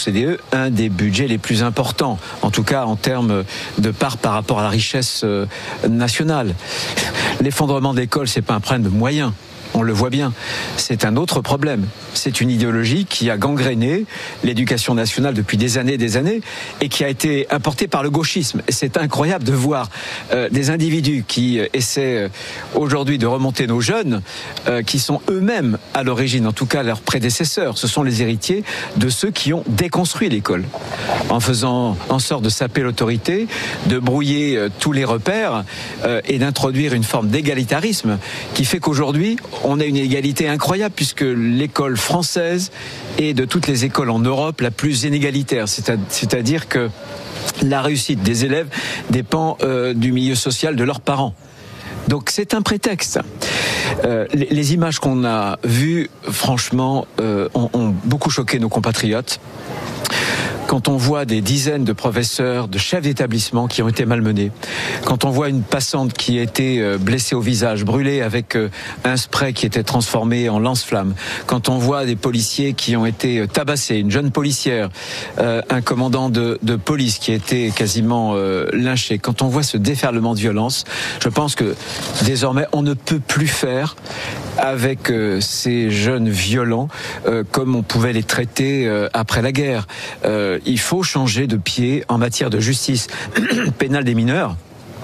l'OCDE, un des budgets les plus importants, en tout cas en termes de part par rapport à la richesse nationale. L'effondrement de l'école, c'est pas un problème de moyens. On le voit bien, c'est un autre problème. C'est une idéologie qui a gangréné l'éducation nationale depuis des années et qui a été importée par le gauchisme. Et c'est incroyable de voir des individus qui essaient aujourd'hui de remonter nos jeunes, qui sont eux-mêmes à l'origine, en tout cas leurs prédécesseurs. Ce sont les héritiers de ceux qui ont déconstruit l'école, en faisant en sorte de saper l'autorité, de brouiller tous les repères et d'introduire une forme d'égalitarisme qui fait qu'aujourd'hui, on a une égalité incroyable puisque l'école française est de toutes les écoles en Europe la plus inégalitaire. C'est-à-dire que la réussite des élèves dépend du milieu social de leurs parents. Donc c'est un prétexte. Les images qu'on a vues, franchement, ont beaucoup choqué nos compatriotes. Quand on voit des dizaines de professeurs, de chefs d'établissement qui ont été malmenés, quand on voit une passante qui a été blessée au visage, brûlée avec un spray qui était transformé en lance-flamme, quand on voit des policiers qui ont été tabassés, une jeune policière, un commandant de police qui a été quasiment lynché, quand on voit ce déferlement de violence, je pense que désormais on ne peut plus faire avec ces jeunes violents comme on pouvait les traiter après la guerre. Il faut changer de pied en matière de justice pénale des mineurs.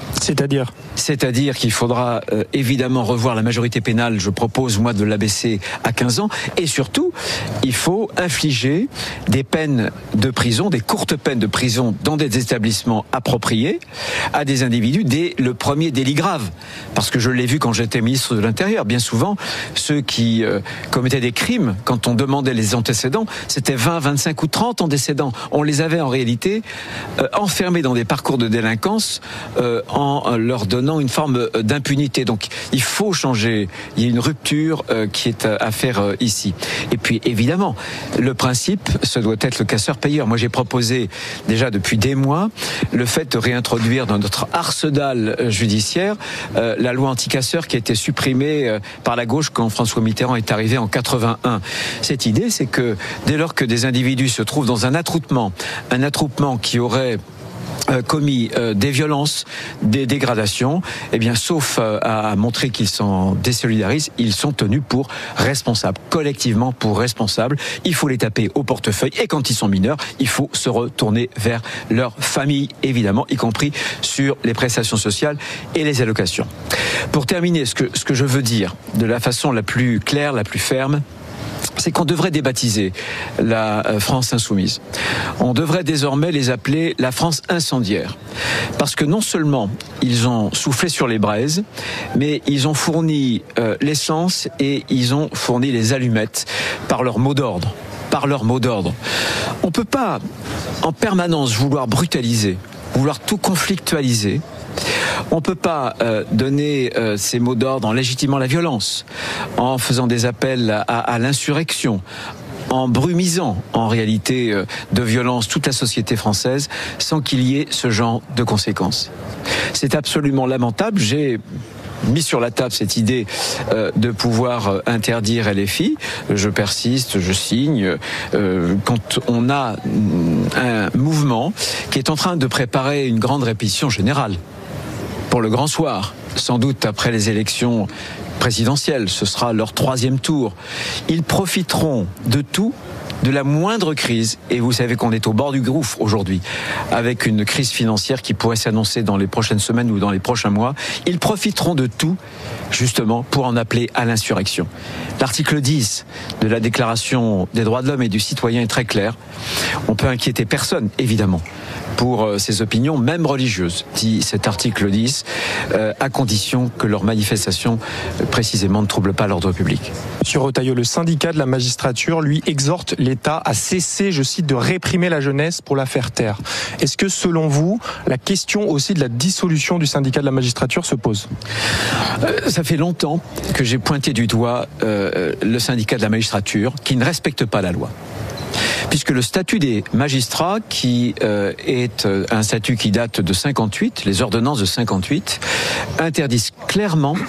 C'est-à-dire qu'il faudra évidemment revoir la majorité pénale. Je propose, moi, de l'abaisser à 15 ans. Et surtout, il faut infliger des peines de prison, des courtes peines de prison dans des établissements appropriés à des individus dès le premier délit grave. Parce que je l'ai vu quand j'étais ministre de l'Intérieur. Bien souvent, ceux qui commettaient des crimes, quand on demandait les antécédents, c'était 20, 25 ou 30 antécédents. On les avait en réalité enfermés dans des parcours de délinquance en leur donnant une forme d'impunité. Donc il faut changer, il y a une rupture qui est à faire ici. Et puis évidemment, le principe, ce doit être le casseur-payeur. Moi j'ai proposé déjà depuis des mois le fait de réintroduire dans notre arsenal judiciaire la loi anti-casseurs qui a été supprimée par la gauche quand François Mitterrand est arrivé en 81. Cette idée, c'est que dès lors que des individus se trouvent dans un attroupement qui aurait commis des violences, des dégradations, eh bien, sauf à montrer qu'ils s'en désolidarisent, ils sont tenus pour responsables, collectivement pour responsables. Il faut les taper au portefeuille et quand ils sont mineurs, il faut se retourner vers leur famille, évidemment, y compris sur les prestations sociales et les allocations. Pour terminer, ce que je veux dire de la façon la plus claire, la plus ferme, c'est qu'on devrait débaptiser la France insoumise. On devrait désormais les appeler la France incendiaire. Parce que non seulement ils ont soufflé sur les braises, mais ils ont fourni l'essence et ils ont fourni les allumettes par leur mot d'ordre. On ne peut pas en permanence vouloir brutaliser, vouloir tout conflictualiser. On ne peut pas donner ces mots d'ordre en légitimant la violence, en faisant des appels à l'insurrection, en brumisant en réalité de violence toute la société française sans qu'il y ait ce genre de conséquences. C'est absolument lamentable. J'ai mis sur la table cette idée de pouvoir interdire LFI. Je persiste, je signe. Quand on a un mouvement qui est en train de préparer une grande répétition générale pour le grand soir, sans doute après les élections présidentielles, ce sera leur 3e tour. Ils profiteront de tout, de la moindre crise, et vous savez qu'on est au bord du gouffre aujourd'hui, avec une crise financière qui pourrait s'annoncer dans les prochaines semaines ou dans les prochains mois. Ils profiteront de tout, justement, pour en appeler à l'insurrection. L'article 10 de la Déclaration des droits de l'homme et du citoyen est très clair. On peut inquiéter personne, évidemment, pour ses opinions, même religieuses, dit cet article 10, à condition que leur manifestation, précisément, ne trouble pas l'ordre public. Monsieur Retailleau, le syndicat de la magistrature, lui, exhorte l'État à cesser, je cite, de réprimer la jeunesse pour la faire taire. Est-ce que, selon vous, la question aussi de la dissolution du syndicat de la magistrature se pose ? Ça fait longtemps que j'ai pointé du doigt le syndicat de la magistrature qui ne respecte pas la loi. Puisque le statut des magistrats, qui est un statut qui date de 58, les ordonnances de 58, interdisent clairement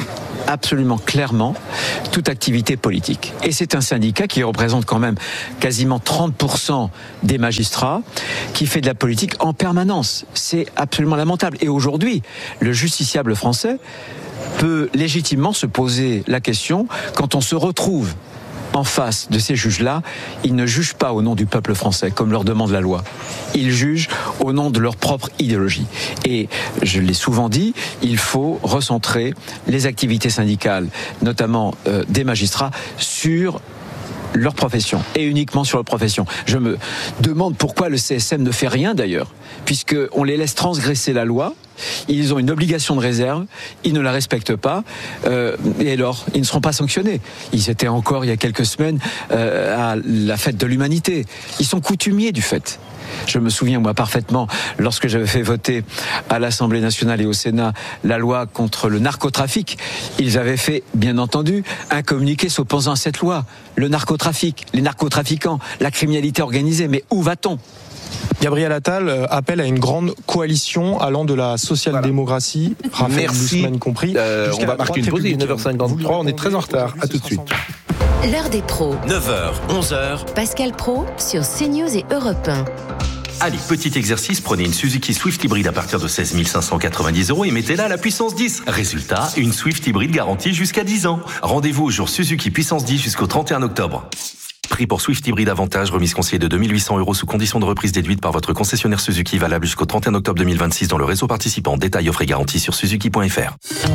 absolument clairement toute activité politique. Et c'est un syndicat qui représente quand même quasiment 30% des magistrats, qui fait de la politique en permanence. C'est absolument lamentable. Et aujourd'hui, le justiciable français peut légitimement se poser la question, quand on se retrouve en face de ces juges-là, ils ne jugent pas au nom du peuple français, comme leur demande la loi. Ils jugent au nom de leur propre idéologie. Et je l'ai souvent dit, il faut recentrer les activités syndicales, notamment des magistrats, sur leur profession, et uniquement sur leur profession. Je me demande pourquoi le CSM ne fait rien d'ailleurs, puisqu'on les laisse transgresser la loi. Ils ont une obligation de réserve, ils ne la respectent pas, et alors, ils ne seront pas sanctionnés. Ils étaient encore, il y a quelques semaines, à la fête de l'humanité. Ils sont coutumiers du fait. Je me souviens, moi, parfaitement, lorsque j'avais fait voter à l'Assemblée nationale et au Sénat la loi contre le narcotrafic, ils avaient fait, bien entendu, un communiqué s'opposant à cette loi. Le narcotrafic, les narcotrafiquants, la criminalité organisée, mais où va-t-on ? Gabriel Attal appelle à une grande coalition allant de la social-démocratie, Raphaël Glucksmann compris. On va marquer une pause, il est 9h53, on est très en retard. À tout de suite. L'heure des pros. 9h, 11h. Pascal Praud sur CNews et Europe 1. Allez, petit exercice, prenez une Suzuki Swift hybride à partir de 16 590 € et mettez-la à la puissance 10. Résultat, une Swift hybride garantie jusqu'à 10 ans. Rendez-vous au jour Suzuki puissance 10 jusqu'au 31 octobre. Prix pour Swift hybride avantage, remise conseillée de 2 800 € sous condition de reprise déduite par votre concessionnaire Suzuki, valable jusqu'au 31 octobre 2026 dans le réseau participant. Détails, offres et garanties sur suzuki.fr.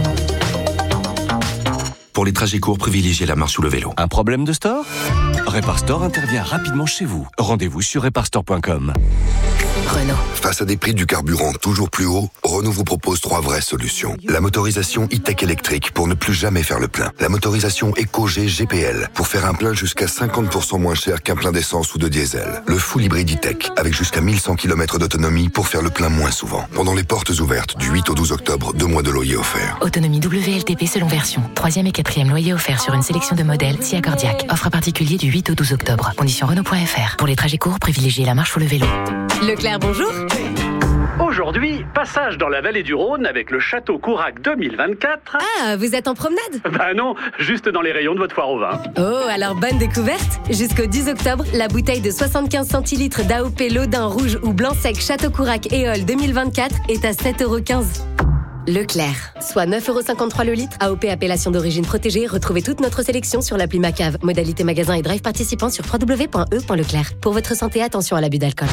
Pour les trajets courts, privilégiez la marche ou le vélo. Un problème de store ? Reparstore intervient rapidement chez vous. Rendez-vous sur reparstore.com. Renault. Face à des prix du carburant toujours plus hauts, Renault vous propose 3 vraies solutions. La motorisation e-tech électrique pour ne plus jamais faire le plein. La motorisation EcoG GPL pour faire un plein jusqu'à 50% moins cher qu'un plein d'essence ou de diesel. Le full hybride e-tech avec jusqu'à 1100 km d'autonomie pour faire le plein moins souvent. Pendant les portes ouvertes du 8 au 12 octobre, 2 mois de loyer offerts. Autonomie WLTP selon version. 3e et 4e loyer offert sur une sélection de modèles si accordiaque. Offre à particulier du 8 au 12 octobre. Conditions Renault.fr. Pour les trajets courts, privilégiez la marche ou le vélo. Leclerc, bonjour. Aujourd'hui, passage dans la vallée du Rhône avec le Château Courac 2024. Ah, vous êtes en promenade ? Bah non, juste dans les rayons de votre foire au vin. Oh, alors bonne découverte. Jusqu'au 10 octobre, la bouteille de 75 centilitres d'AOP Lodin rouge ou blanc sec Château Courac Éole 2024 est à 7,15 €. Leclerc, soit 9,53 € le litre. AOP appellation d'origine protégée. Retrouvez toute notre sélection sur l'appli Macave. Modalité magasin et drive participant sur www.e.leclerc. Pour votre santé, attention à l'abus d'alcool.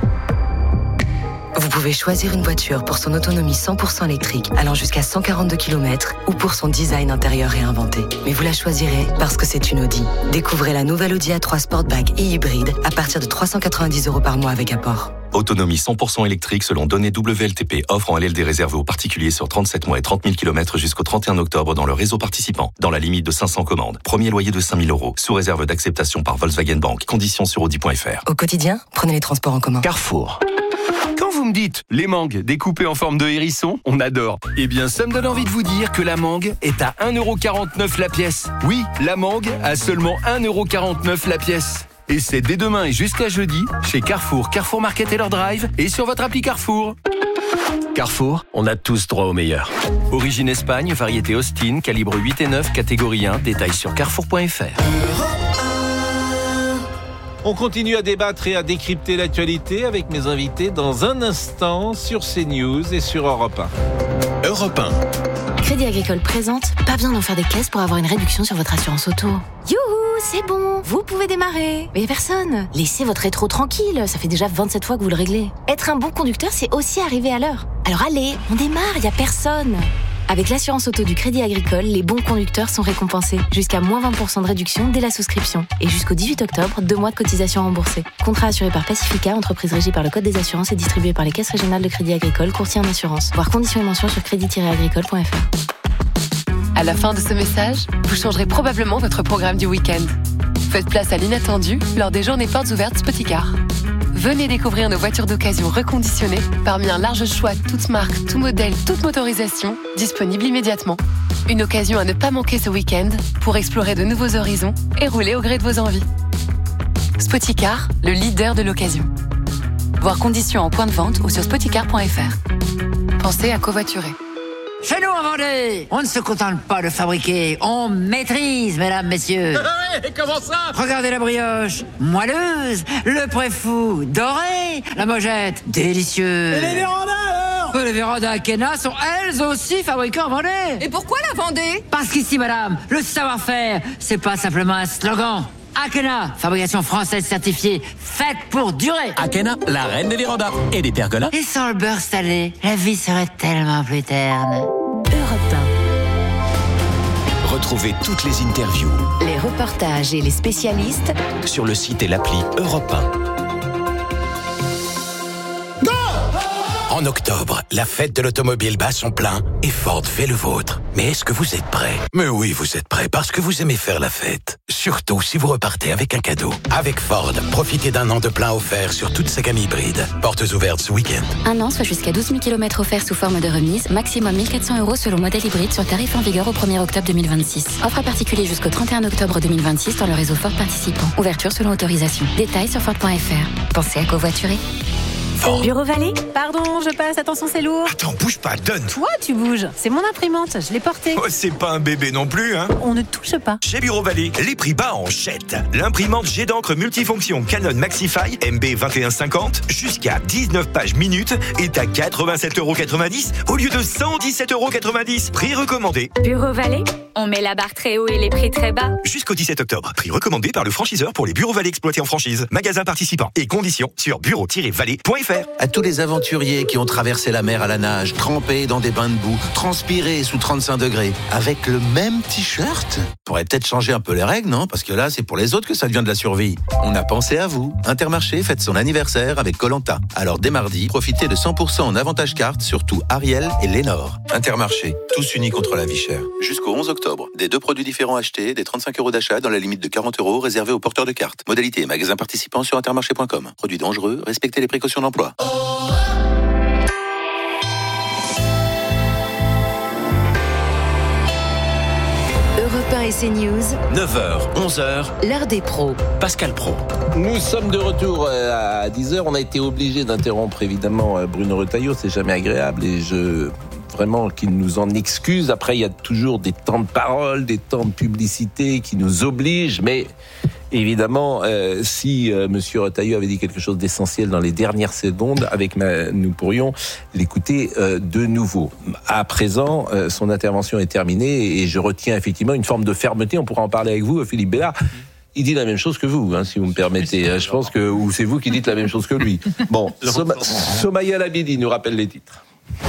Vous pouvez choisir une voiture pour son autonomie 100% électrique, allant jusqu'à 142 km, ou pour son design intérieur réinventé. Mais vous la choisirez parce que c'est une Audi. Découvrez la nouvelle Audi A3 Sportback et hybride à partir de 390 € par mois avec apport. Autonomie 100% électrique selon données WLTP. Offre en LLD réservée aux particuliers sur 37 mois et 30 000 km jusqu'au 31 octobre dans le réseau participant. Dans la limite de 500 commandes. Premier loyer de 5 000 €. Sous réserve d'acceptation par Volkswagen Bank. Conditions sur Audi.fr. Au quotidien, prenez les transports en commun. Carrefour. Quand vous me dites les mangues découpées en forme de hérisson, on adore. Eh bien, ça me donne envie de vous dire que la mangue est à 1,49 € la pièce. Oui, la mangue à seulement 1,49 € la pièce. Et c'est dès demain et jusqu'à jeudi, chez Carrefour, Carrefour Market et leur drive, et sur votre appli Carrefour. Carrefour, on a tous droit au meilleur. Origine Espagne, variété Austin, calibre 8 et 9, catégorie 1, détails sur carrefour.fr. On continue à débattre et à décrypter l'actualité avec mes invités dans un instant sur CNews et sur Europe 1. Europe 1. Crédit Agricole présente, pas besoin d'en faire des caisses pour avoir une réduction sur votre assurance auto. Youhou, c'est bon, vous pouvez démarrer. Mais y a personne. Laissez votre rétro tranquille, ça fait déjà 27 fois que vous le réglez. Être un bon conducteur, c'est aussi arriver à l'heure. Alors allez, on démarre, y a personne. Avec l'assurance auto du Crédit Agricole, les bons conducteurs sont récompensés. Jusqu'à moins 20% de réduction dès la souscription. Et jusqu'au 18 octobre, 2 mois de cotisation remboursée. Contrat assuré par Pacifica, entreprise régie par le Code des assurances et distribué par les caisses régionales de Crédit Agricole, courtier en assurance. Voir conditions et mentions sur crédit-agricole.fr. À la fin de ce message, vous changerez probablement votre programme du week-end. Faites place à l'inattendu lors des journées portes ouvertes Spoticar. Venez découvrir nos voitures d'occasion reconditionnées parmi un large choix, toutes marques, tout modèle, toute motorisation, disponibles immédiatement. Une occasion à ne pas manquer ce week-end pour explorer de nouveaux horizons et rouler au gré de vos envies. Spoticar, le leader de l'occasion. Voir conditions en point de vente ou sur spoticar.fr. Pensez à covoiturer. Chez nous en Vendée, on ne se contente pas de fabriquer, on maîtrise, mesdames, messieurs. Comment ça? Regardez la brioche, moelleuse, le préfou, doré, la mojette, délicieux. Et les vérandas alors? Les vérandas Akena sont elles aussi fabriquées en Vendée. Et pourquoi la Vendée? Parce qu'ici, madame, le savoir-faire, c'est pas simplement un slogan. Akena, fabrication française certifiée, faite pour durer. Akena, la reine des vérandas et des pergolas. Et sans le beurre salé, la vie serait tellement plus terne. Europe Retrouvez toutes les interviews, 1. Les reportages et les spécialistes sur le site et l'appli Europe 1. En octobre, la fête de l'automobile bat son plein et Ford fait le vôtre. Mais est-ce que vous êtes prêts? Mais oui, vous êtes prêts parce que vous aimez faire la fête. Surtout si vous repartez avec un cadeau. Avec Ford, profitez d'un an de plein offert sur toute sa gamme hybride. Portes ouvertes ce week-end. Un an, soit jusqu'à 12 000 km offerts sous forme de remise. Maximum 1 400 € selon modèle hybride sur tarif en vigueur au 1er octobre 2026. Offre à particulier jusqu'au 31 octobre 2026 dans le réseau Ford participant. Ouverture selon autorisation. Détails sur Ford.fr. Pensez à covoiturer. Bureau Vallée? Pardon, je passe, attention c'est lourd. Attends, bouge pas, donne. Toi, tu bouges. C'est mon imprimante, je l'ai portée. Oh, c'est pas un bébé non plus, hein. On ne touche pas. Chez Bureau Vallée, les prix bas en jette. L'imprimante jet d'encre multifonction Canon Maxify MB 2150 jusqu'à 19 pages minutes est à 87,90 € au lieu de 117,90 €. Prix recommandé. Bureau Vallée? On met la barre très haut et les prix très bas. Jusqu'au 17 octobre. Prix recommandé par le franchiseur pour les Bureaux Vallée exploités en franchise. Magasin participant et conditions sur bureau-vallée.fr. À tous les aventuriers qui ont traversé la mer à la nage, trempés dans des bains de boue, transpirés sous 35 degrés, avec le même t-shirt. Faudrait peut-être changer un peu les règles, non? Parce que là, c'est pour les autres que ça devient de la survie. On a pensé à vous. Intermarché fête son anniversaire avec Koh-Lanta. Alors dès mardi, profitez de 100% en avantage carte sur tout Ariel et Lénore. Intermarché, tous unis contre la vie chère. Jusqu'au 11 octobre, des 2 produits différents achetés, des 35 € d'achat dans la limite de 40 € réservés aux porteurs de cartes. Modalité et magasins participants sur intermarché.com. Produits dangereux, respectez les précautions d'emploi. Europe 1 et CNews. 9h, 11h. L'heure des pros. Pascal Praud. Nous sommes de retour à 10h. On a été obligé d'interrompre évidemment Bruno Retailleau. C'est jamais agréable et vraiment qu'il nous en excuse. Après, il y a toujours des temps de parole, des temps de publicité qui nous obligent. Mais évidemment, si Monsieur Retailleau avait dit quelque chose d'essentiel dans les dernières secondes, nous pourrions l'écouter de nouveau. À présent, son intervention est terminée et je retiens effectivement une forme de fermeté. On pourra en parler avec vous, Philippe Bellard. Il dit la même chose que vous, si vous me permettez. Je pense ou c'est vous qui dites la même chose que lui. Bon, Somaya Labidi nous rappelle les titres.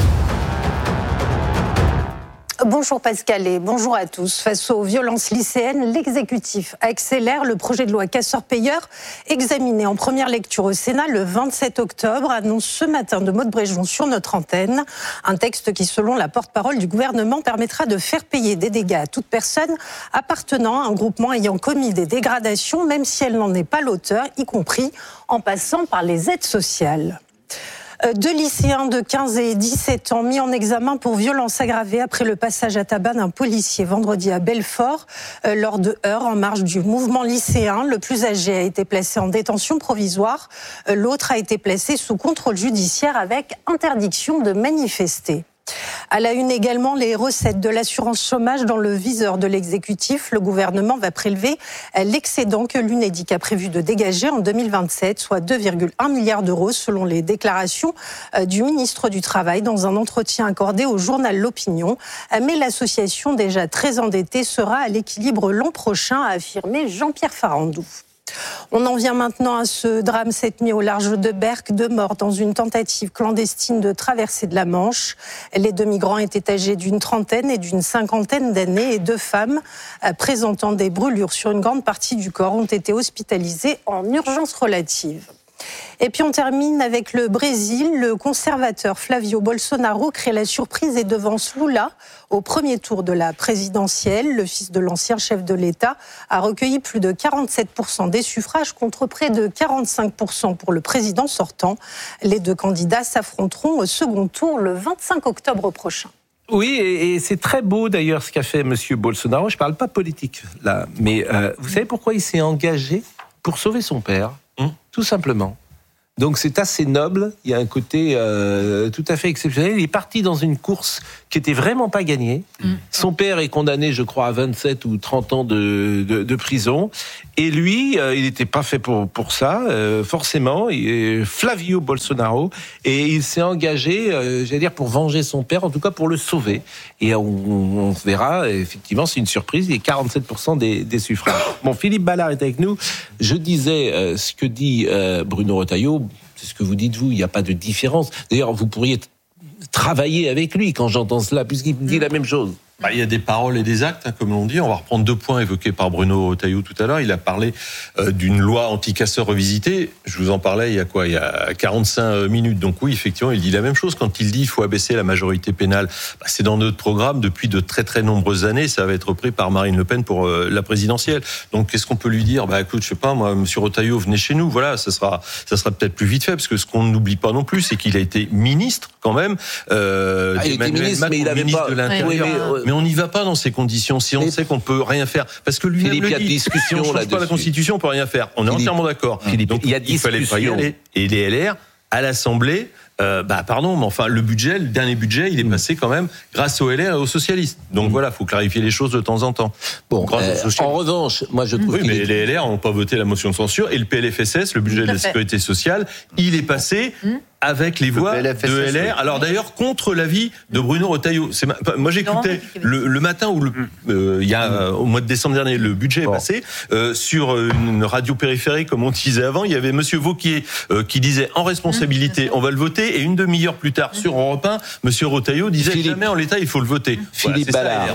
Bonjour Pascal et bonjour à tous. Face aux violences lycéennes, l'exécutif accélère le projet de loi casseurs-payeurs examiné en première lecture au Sénat le 27 octobre, annonce ce matin de Maud Bréjon sur notre antenne. Un texte qui, selon la porte-parole du gouvernement, permettra de faire payer des dégâts à toute personne appartenant à un groupement ayant commis des dégradations, même si elle n'en est pas l'auteur, y compris en passant par les aides sociales. 2 lycéens de 15 et 17 ans mis en examen pour violence aggravée après le passage à tabac d'un policier vendredi à Belfort lors de heurts en marge du mouvement lycéen. Le plus âgé a été placé en détention provisoire. L'autre a été placé sous contrôle judiciaire avec interdiction de manifester. À la une également, les recettes de l'assurance chômage dans le viseur de l'exécutif. Le gouvernement va prélever l'excédent que l'UNEDIC a prévu de dégager en 2027, soit 2,1 milliards d'euros selon les déclarations du ministre du Travail dans un entretien accordé au journal L'Opinion. Mais l'association déjà très endettée sera à l'équilibre l'an prochain, a affirmé Jean-Pierre Farandou. On en vient maintenant à ce drame cette nuit au large de Berck, 2 morts dans une tentative clandestine de traversée de la Manche. Les 2 migrants étaient âgés d'une trentaine et d'une cinquantaine d'années et 2 femmes présentant des brûlures sur une grande partie du corps ont été hospitalisées en urgence relative. Et puis on termine avec le Brésil. Le conservateur Flavio Bolsonaro crée la surprise et devance Lula au premier tour de la présidentielle. Le fils de l'ancien chef de l'État a recueilli plus de 47% des suffrages contre près de 45% pour le président sortant. Les 2 candidats s'affronteront au second tour le 25 octobre prochain. Oui, et c'est très beau d'ailleurs ce qu'a fait M. Bolsonaro. Je ne parle pas politique là, mais vous savez pourquoi il s'est engagé? Pour sauver son père, tout simplement. Donc c'est assez noble, il y a un côté tout à fait exceptionnel. Il est parti dans une course qui était vraiment pas gagnée. Son père est condamné, je crois, à 27 ou 30 ans de prison. Et lui, il n'était pas fait pour ça, forcément. Flavio Bolsonaro. Et il s'est engagé, j'allais dire, pour venger son père, en tout cas pour le sauver. Et on verra, effectivement, c'est une surprise, il est 47% des suffrages. Bon, Philippe Ballard est avec nous. Je disais ce que dit Bruno Retailleau. C'est ce que vous dites, vous, il n'y a pas de différence. D'ailleurs, vous pourriez travailler avec lui quand j'entends cela, puisqu'il me dit la même chose. Il y a des paroles et des actes, comme l'on dit. On va reprendre 2 points évoqués par Bruno Retailleau tout à l'heure. Il a parlé d'une loi anti-casseurs revisitée. Je vous en parlais il y a 45 minutes. Donc oui, effectivement, il dit la même chose. Quand il dit qu'il faut abaisser la majorité pénale, c'est dans notre programme depuis de très très nombreuses années. Ça va être repris par Marine Le Pen pour la présidentielle. Donc qu'est-ce qu'on peut lui dire ? Écoute, je sais pas, moi, monsieur Retailleau, venez chez nous. Voilà, ça sera peut-être plus vite fait, parce que ce qu'on n'oublie pas non plus, c'est qu'il a été ministre quand même. D'Emmanuel Macron, ministre de l'Intérieur. Mais on n'y va pas dans ces conditions. Si on sait qu'on peut rien faire, parce que lui, Philippe, il y a discussion si on change pas la Constitution, on peut rien faire. On est entièrement d'accord. Philippe, donc il fallait pas y aller. Et les LR à l'Assemblée. Pardon, mais enfin, le dernier budget, il est passé quand même grâce aux LR et aux socialistes. Donc voilà, faut clarifier les choses de temps en temps. Bon, en revanche, moi je trouve mais les LR n'ont pas voté la motion de censure et le PLFSS, le budget de la sécurité sociale, il est passé avec les voix de LR. Alors d'ailleurs, contre l'avis de Bruno Retailleau. Moi j'écoutais le matin où il y a au mois de décembre dernier, le budget est passé sur une radio périphérique, comme on disait avant. Il y avait Monsieur Wauquiez qui disait en responsabilité, on va le voter. Et une demi-heure plus tard, sur Europe 1, Monsieur Retailleau disait jamais en l'état il faut le voter. Philippe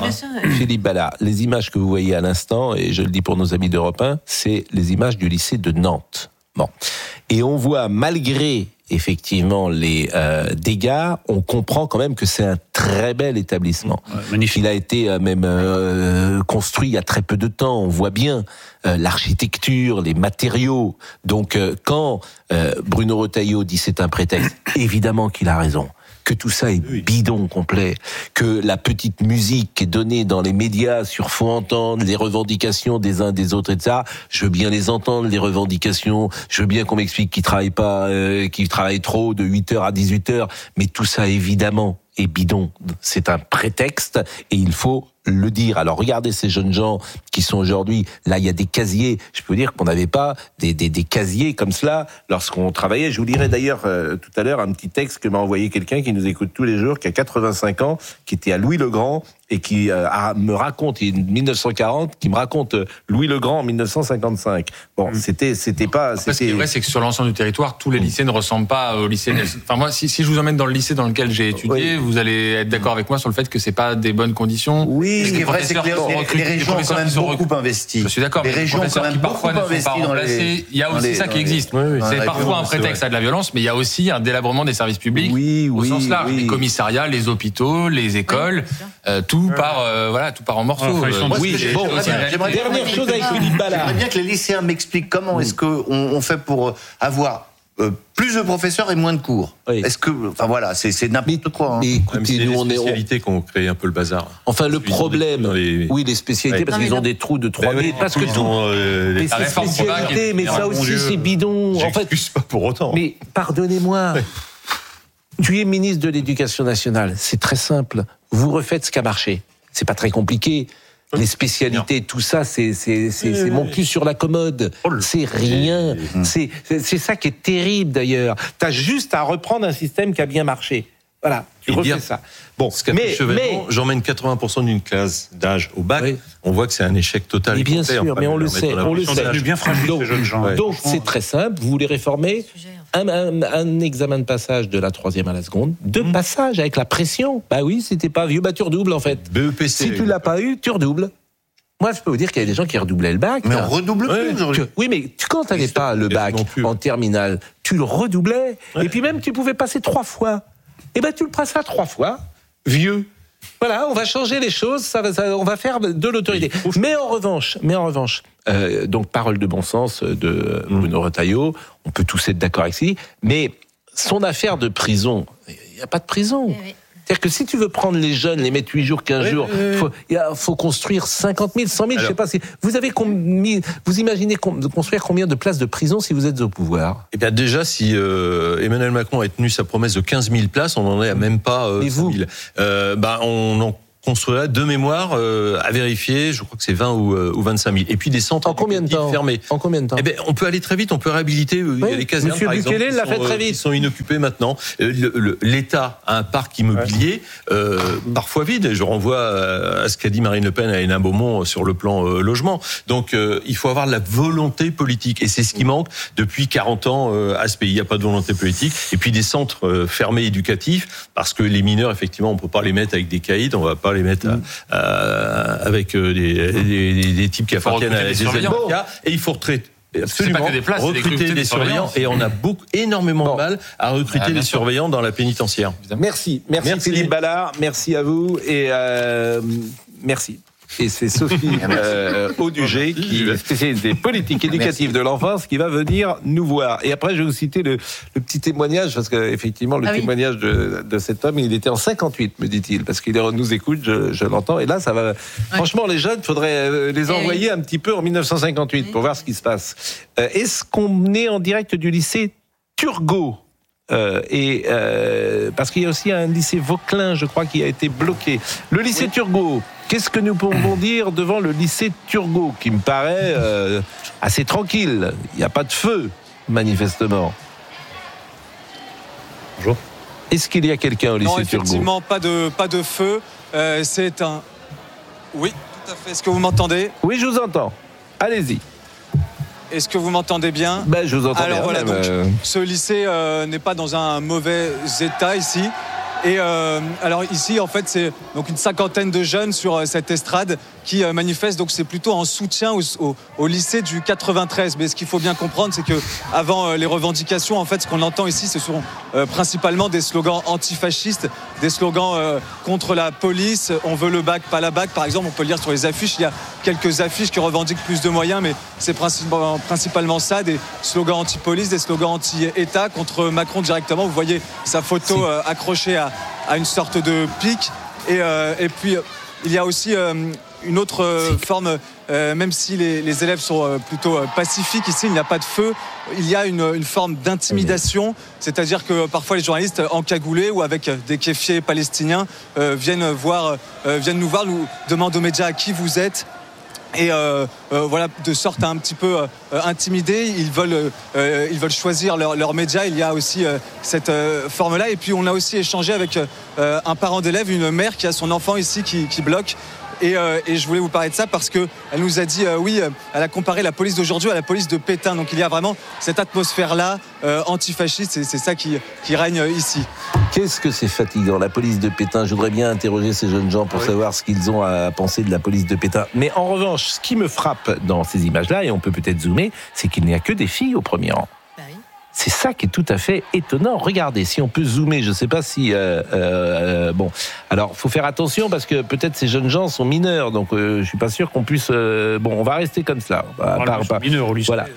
Ballard, les images que vous voyez à l'instant, et je le dis pour nos amis d'Europe 1, c'est les images du lycée de Nantes. Bon, et on voit malgré effectivement les dégâts, on comprend quand même que c'est un très bel établissement. Il a été même construit il y a très peu de temps. On voit bien l'architecture, les matériaux. Donc quand Bruno Retailleau dit c'est un prétexte, évidemment qu'il a raison. Que tout ça est bidon complet, que la petite musique qui est donnée dans les médias sur faut entendre les revendications des uns des autres et de ça, je veux bien les entendre, les revendications, je veux bien qu'on m'explique qu'ils travaillent pas, qu'ils travaillent trop de 8h à 18h, mais tout ça évidemment est bidon. C'est un prétexte et il faut le dire. Alors regardez ces jeunes gens qui sont aujourd'hui, là il y a des casiers, je peux vous dire qu'on n'avait pas des casiers comme cela lorsqu'on travaillait. Je vous lirai d'ailleurs tout à l'heure un petit texte que m'a envoyé quelqu'un qui nous écoute tous les jours, qui a 85 ans, qui était à Louis-le-Grand et qui me raconte, il est 1940, qui me raconte Louis-le-Grand en 1955. Bon, c'était pas... Après, ce qui est vrai, c'est que sur l'ensemble du territoire, tous les lycées ne ressemblent pas aux lycées... Enfin moi, si je vous emmène dans le lycée dans lequel j'ai étudié, vous allez être d'accord avec moi sur le fait que c'est pas des bonnes conditions. Oui, ce qui est vrai, c'est que les régions ont quand même beaucoup investi. Je suis d'accord, mais les professeurs qui parfois ne sont pas remplacés, il y a aussi ça qui existe. C'est parfois un prétexte à de la violence, mais il y a aussi un délabrement des services publics au sens large. Les commissariats, les hôpitaux, les écoles, tout part en morceaux. Dernière chose avec Philippe Ballard. J'aimerais bien que les lycéens m'expliquent comment est-ce qu'on fait pour avoir plus de professeurs et moins de cours. Est-ce que, enfin voilà, c'est n'importe quoi. Mais écoutez, nous on est spécialités qu'on crée un peu le bazar. Enfin le problème, les spécialités parce qu'ils ont des trous de 3 mètres, parce que mais c'est spécialité, mais ça aussi c'est bidon. En fait, pas pour autant. Mais pardonnez-moi. Tu es ministre de l'Éducation nationale, c'est très simple. Vous refaites ce qui a marché. C'est pas très compliqué. Les spécialités, tout ça, c'est mon cul sur la commode. C'est rien. C'est ça qui est terrible d'ailleurs. T'as juste à reprendre un système qui a bien marché. Voilà, tu refais ça. Bon, mais j'emmène 80% d'une classe d'âge au bac. On voit que c'est un échec total. Mais bien sûr, mais on le sait. Bien fragile, ces jeunes gens. Donc c'est très simple. Vous voulez réformer un examen de passage de la 3e à la seconde, 2 passages avec la pression. Bah oui, c'était pas vieux, tu redoubles en fait. BEPC. Si tu l'as pas eu, tu redoubles. Moi, je peux vous dire qu'il y a des gens qui redoublaient le bac. Mais on redouble plus aujourd'hui. Oui, mais quand tu n'avais pas le bac en terminale, tu le redoublais. Et puis même, tu pouvais passer 3 fois. Et ben, tu le passeras 3 fois, vieux. Voilà, on va changer les choses, on va faire de l'autorité. Mais en revanche, donc parole de bon sens de Bruno Retailleau, on peut tous être d'accord avec lui, mais son affaire de prison, il n'y a pas de prison. C'est-à-dire que si tu veux prendre les jeunes, les mettre 8 jours, 15 jours, faut construire 50 000, 100 000, je sais pas si... Vous imaginez de construire combien de places de prison si vous êtes au pouvoir? Eh bien, déjà, si Emmanuel Macron a tenu sa promesse de 15 000 places, on n'en est à même pas 5 000. On en construira de mémoire à vérifier, je crois que c'est 20 ou 25 000. Et puis des centres fermés. En combien de temps? Eh ben, on peut aller très vite, on peut réhabiliter il y a les casernes, Monsieur par exemple, Bukele l'a fait très vite. qui sont inoccupées maintenant. L'État a un parc immobilier parfois vide. Je renvoie à ce qu'a dit Marine Le Pen à Hénin Beaumont sur le plan logement. Donc il faut avoir la volonté politique. Et c'est ce qui manque depuis 40 ans à ce pays. Il n'y a pas de volonté politique. Et puis des centres fermés éducatifs, parce que les mineurs, effectivement, on ne peut pas les mettre avec des caïds, on ne va pas les mettre avec des types qui appartiennent à des avocats. Et il faut absolument recruter des surveillants. Et on a énormément de mal à recruter des surveillants dans la pénitentiaire. Merci Philippe Ballard, merci à vous et merci. Et c'est Sophie Audugé, qui est spécialiste des politiques éducatives de l'enfance, qui va venir nous voir. Et après, je vais vous citer le petit témoignage, parce qu'effectivement, le témoignage de cet homme, il était en 58, me dit-il, parce qu'il nous écoute, je l'entends. Et là, ça va... Franchement, les jeunes, il faudrait les envoyer un petit peu en 1958 pour voir ce qui se passe. Est-ce qu'on est en direct du lycée Turgot? Parce qu'il y a aussi un lycée Vauclin, je crois, qui a été bloqué. Le lycée Turgot, qu'est-ce que nous pouvons dire devant le lycée Turgot, qui me paraît assez tranquille? Il n'y a pas de feu, manifestement. Bonjour. Est-ce qu'il y a quelqu'un au lycée Turgot? Non, effectivement, pas de feu. C'est un... Oui, tout à fait. Est-ce que vous m'entendez? Oui, je vous entends. Allez-y. Est-ce que vous m'entendez bien? Je vous entends bien. Alors voilà, donc, ce lycée n'est pas dans un mauvais état ici. Et alors ici, en fait, c'est donc une cinquantaine de jeunes sur cette estrade qui manifestent. Donc c'est plutôt en soutien au lycée du 93. Mais ce qu'il faut bien comprendre, c'est que avant les revendications, en fait, ce qu'on entend ici, ce sont principalement des slogans antifascistes, des slogans contre la police. On veut le bac, pas la bac. Par exemple, on peut le lire sur les affiches. Il y a quelques affiches qui revendiquent plus de moyens, mais c'est principalement ça, des slogans anti-police, des slogans anti-État contre Macron directement. Vous voyez sa photo accrochée à une sorte de pic. Et puis, il y a aussi une autre forme, même si les élèves sont plutôt pacifiques, ici, il n'y a pas de feu. Il y a une forme d'intimidation, c'est-à-dire que parfois les journalistes encagoulés ou avec des kéfiers palestiniens viennent nous voir, nous demandent aux médias à qui vous êtes. Et voilà, de sorte à un petit peu intimider, ils veulent choisir leurs médias. Il y a aussi cette forme-là. Et puis on a aussi échangé avec un parent d'élève, une mère qui a son enfant ici qui bloque. Et je voulais vous parler de ça parce qu'elle nous a dit, elle a comparé la police d'aujourd'hui à la police de Pétain. Donc il y a vraiment cette atmosphère-là antifasciste, et c'est ça qui règne ici. Qu'est-ce que c'est fatigant, la police de Pétain? Je voudrais bien interroger ces jeunes gens pour savoir ce qu'ils ont à penser de la police de Pétain. Mais en revanche, ce qui me frappe dans ces images-là, et on peut peut-être zoomer, c'est qu'il n'y a que des filles au premier rang. C'est ça qui est tout à fait étonnant. Regardez, si on peut zoomer, je ne sais pas si... bon, alors, faut faire attention parce que peut-être ces jeunes gens sont mineurs, donc je suis pas sûr qu'on puisse... bon, on va rester comme cela. Mineurs au lycée. Voilà.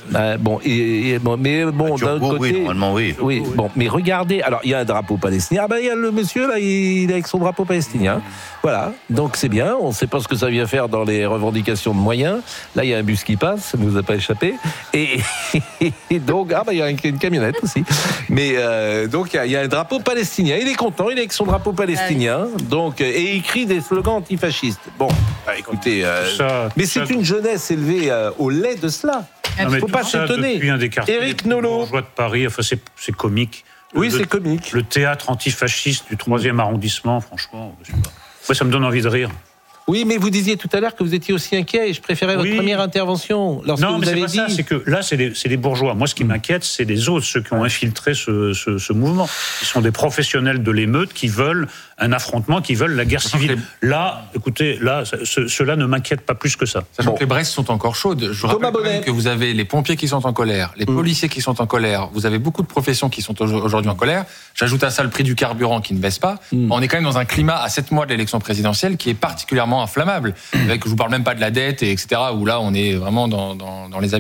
Mais bon, d'un autre côté... Normalement, oui. Oui, bon, mais regardez, alors il y a un drapeau palestinien. Il y a le monsieur, là, il est avec son drapeau palestinien. Voilà, donc c'est bien. On ne sait pas ce que ça vient faire dans les revendications de moyens. Là, il y a un bus qui passe, ça ne nous a pas échappé. Et donc, il y a une camionnette aussi. Mais donc, il y a un drapeau palestinien. Il est content, il est avec son drapeau palestinien. Donc, et il crie des slogans antifascistes. Bon, écoutez, mais c'est une jeunesse élevée au lait de cela. Il ne faut pas s'étonner. Éric Nolot, bourgeois de Paris, enfin, c'est comique. Oui, c'est comique. Le théâtre antifasciste du 3e arrondissement, franchement, je sais pas. Moi, ça me donne envie de rire. Oui, mais vous disiez tout à l'heure que vous étiez aussi inquiet, et je préférais votre première intervention lorsque vous avez dit... Non, mais c'est que là, c'est des bourgeois. Moi, ce qui m'inquiète, c'est les autres, ceux qui ont infiltré ce mouvement. Ils sont des professionnels de l'émeute qui veulent un affrontement, qui veulent la guerre civile. Là, écoutez, cela ne m'inquiète pas plus que ça. Sachant que les braises sont encore chaudes. Je vous rappelle quand même que vous avez les pompiers qui sont en colère, les policiers qui sont en colère, vous avez beaucoup de professions qui sont aujourd'hui en colère. J'ajoute à ça le prix du carburant qui ne baisse pas. On est quand même dans un climat à 7 mois de l'élection présidentielle qui est particulièrement inflammable. Je vous parle même pas de la dette, etc., où là, on est vraiment dans les abîmes.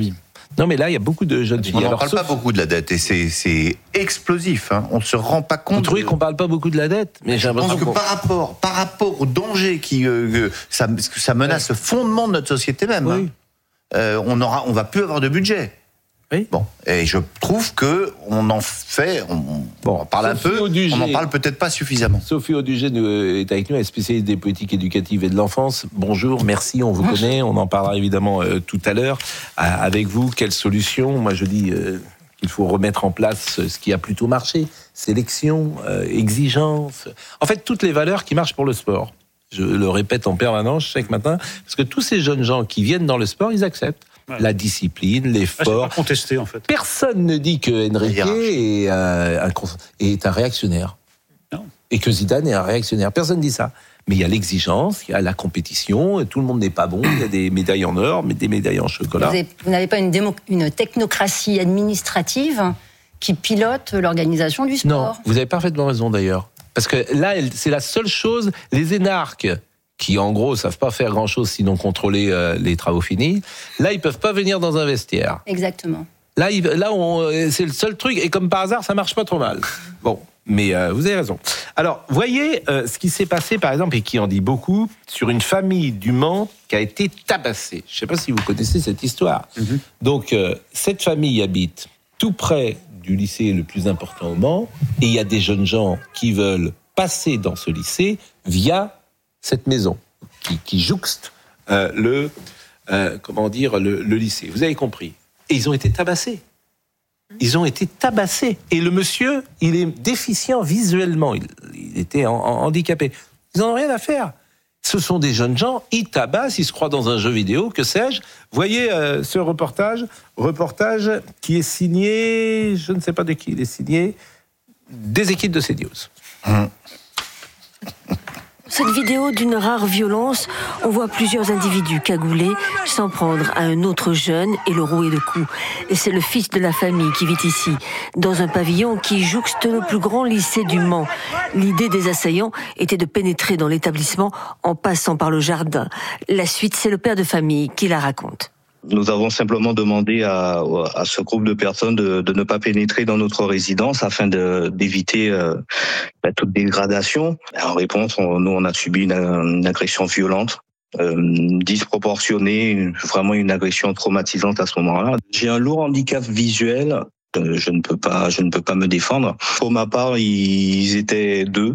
Non, mais là, il y a beaucoup de jeunes filles. On n'en parle pas beaucoup de la dette et c'est explosif. Hein. On ne se rend pas compte. Vous trouvez qu'on ne parle pas beaucoup de la dette? Mais je pense que par rapport au danger ça menace le fondement de notre société même, oui. On va plus avoir de budget. Oui. Bon, et je trouve que on en parle un peu, on n'en parle peut-être pas suffisamment. Sophie Audugé est avec nous, elle est spécialiste des politiques éducatives et de l'enfance. Bonjour, merci, on vous connaît, on en parlera évidemment tout à l'heure. Avec vous, quelle solution? Moi je dis qu'il faut remettre en place ce qui a plutôt marché, sélection, exigence, en fait toutes les valeurs qui marchent pour le sport. Je le répète en permanence chaque matin, parce que tous ces jeunes gens qui viennent dans le sport, ils acceptent. La discipline, l'effort. C'est pas contesté, en fait. Personne ne dit que Enrique est un réactionnaire. Non. Et que Zidane est un réactionnaire. Personne ne dit ça. Mais il y a l'exigence, il y a la compétition, tout le monde n'est pas bon, il y a des médailles en or, mais des médailles en chocolat. Vous n'avez pas une technocratie administrative qui pilote l'organisation du sport? Non, vous avez parfaitement raison d'ailleurs. Parce que là, c'est la seule chose, les énarques, qui en gros savent pas faire grand-chose sinon contrôler les travaux finis, là ils peuvent pas venir dans un vestiaire. Exactement. Là c'est le seul truc, et comme par hasard ça marche pas trop mal. Bon, mais vous avez raison. Alors, voyez ce qui s'est passé par exemple, et qui en dit beaucoup, sur une famille du Mans qui a été tabassée. Je sais pas si vous connaissez cette histoire. Mm-hmm. Donc, cette famille habite tout près du lycée le plus important au Mans, et il y a des jeunes gens qui veulent passer dans ce lycée via cette maison qui jouxte le lycée. Vous avez compris. Et ils ont été tabassés. Ils ont été tabassés. Et le monsieur, il est déficient visuellement. Il était handicapé. Ils n'en ont rien à faire. Ce sont des jeunes gens, ils tabassent, ils se croient dans un jeu vidéo, que sais-je. Voyez ce reportage qui est signé, je ne sais pas de qui il est signé, des équipes de CNews. Cette vidéo d'une rare violence, on voit plusieurs individus cagoulés s'en prendre à un autre jeune et le rouer de coups. Et c'est le fils de la famille qui vit ici, dans un pavillon qui jouxte le plus grand lycée du Mans. L'idée des assaillants était de pénétrer dans l'établissement en passant par le jardin. La suite, c'est le père de famille qui la raconte. Nous avons simplement demandé à ce groupe de personnes de ne pas pénétrer dans notre résidence afin d'éviter toute dégradation. En réponse, nous on a subi une agression violente, disproportionnée, vraiment une agression traumatisante à ce moment-là. J'ai un lourd handicap visuel. Je ne peux pas me défendre. Pour ma part, ils étaient deux.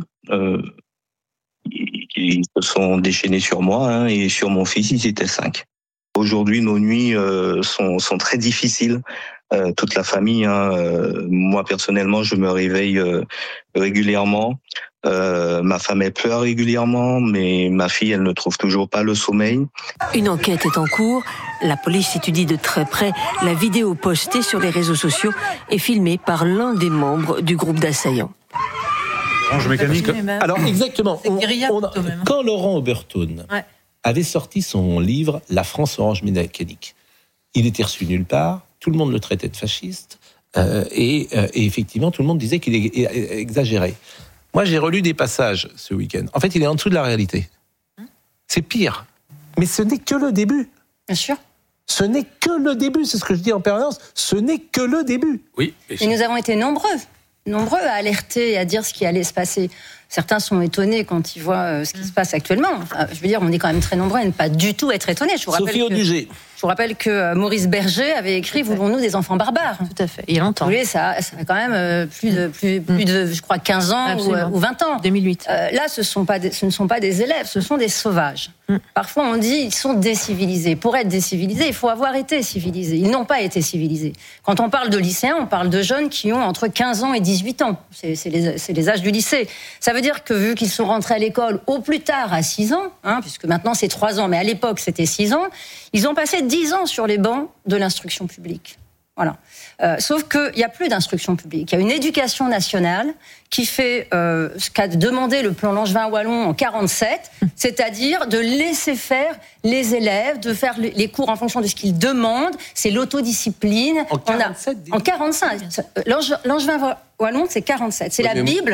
Ils se sont déchaînés sur moi, et sur mon fils, ils étaient 5. Aujourd'hui, nos nuits sont très difficiles. Toute la famille, moi personnellement, je me réveille régulièrement. Ma femme, elle pleure régulièrement, mais ma fille, elle ne trouve toujours pas le sommeil. Une enquête est en cours. La police étudie de très près la vidéo postée sur les réseaux sociaux et filmée par l'un des membres du groupe d'assaillants. Orange Mécanique. Alors exactement, quand Laurent Oberton avait sorti son livre « La France orange mécanique », il était reçu nulle part, tout le monde le traitait de fasciste, et effectivement, tout le monde disait qu'il exagérait. Moi, j'ai relu des passages ce week-end. En fait, il est en dessous de la réalité. C'est pire. Mais ce n'est que le début. Bien sûr. Ce n'est que le début, c'est ce que je dis en permanence. Ce n'est que le début. Oui. Et nous avons été nombreux à alerter et à dire ce qui allait se passer. Certains sont étonnés quand ils voient ce qui se passe actuellement. Enfin, je veux dire, on est quand même très nombreux à ne pas du tout être étonnés. Sophie Audugé. Je vous rappelle que Maurice Berger avait écrit « Voulons-nous des enfants barbares ?» Tout à fait, il y a longtemps. Vous voyez, ça a quand même plus de, je crois, 15 ans ou 20 ans. 2008. Là, ce ne sont pas des élèves, ce sont des sauvages. Parfois, on dit ils sont décivilisés. Pour être décivilisés, il faut avoir été civilisé. Ils n'ont pas été civilisés. Quand on parle de lycéens, on parle de jeunes qui ont entre 15 ans et 18 ans. C'est les âges du lycée. Ça veut dire que vu qu'ils sont rentrés à l'école au plus tard à 6 ans, puisque maintenant c'est 3 ans, mais à l'époque c'était 6 ans, ils ont passé 10 ans sur les bancs de l'instruction publique. Voilà. Sauf qu'il n'y a plus d'instruction publique. Il y a une éducation nationale qui fait ce qu'a demandé le plan Langevin-Wallon en 47, c'est-à-dire de laisser faire les élèves, de faire les cours en fonction de ce qu'ils demandent. C'est l'autodiscipline. En 47 en 45. Langevin-Wallon, c'est 47. C'est la Bible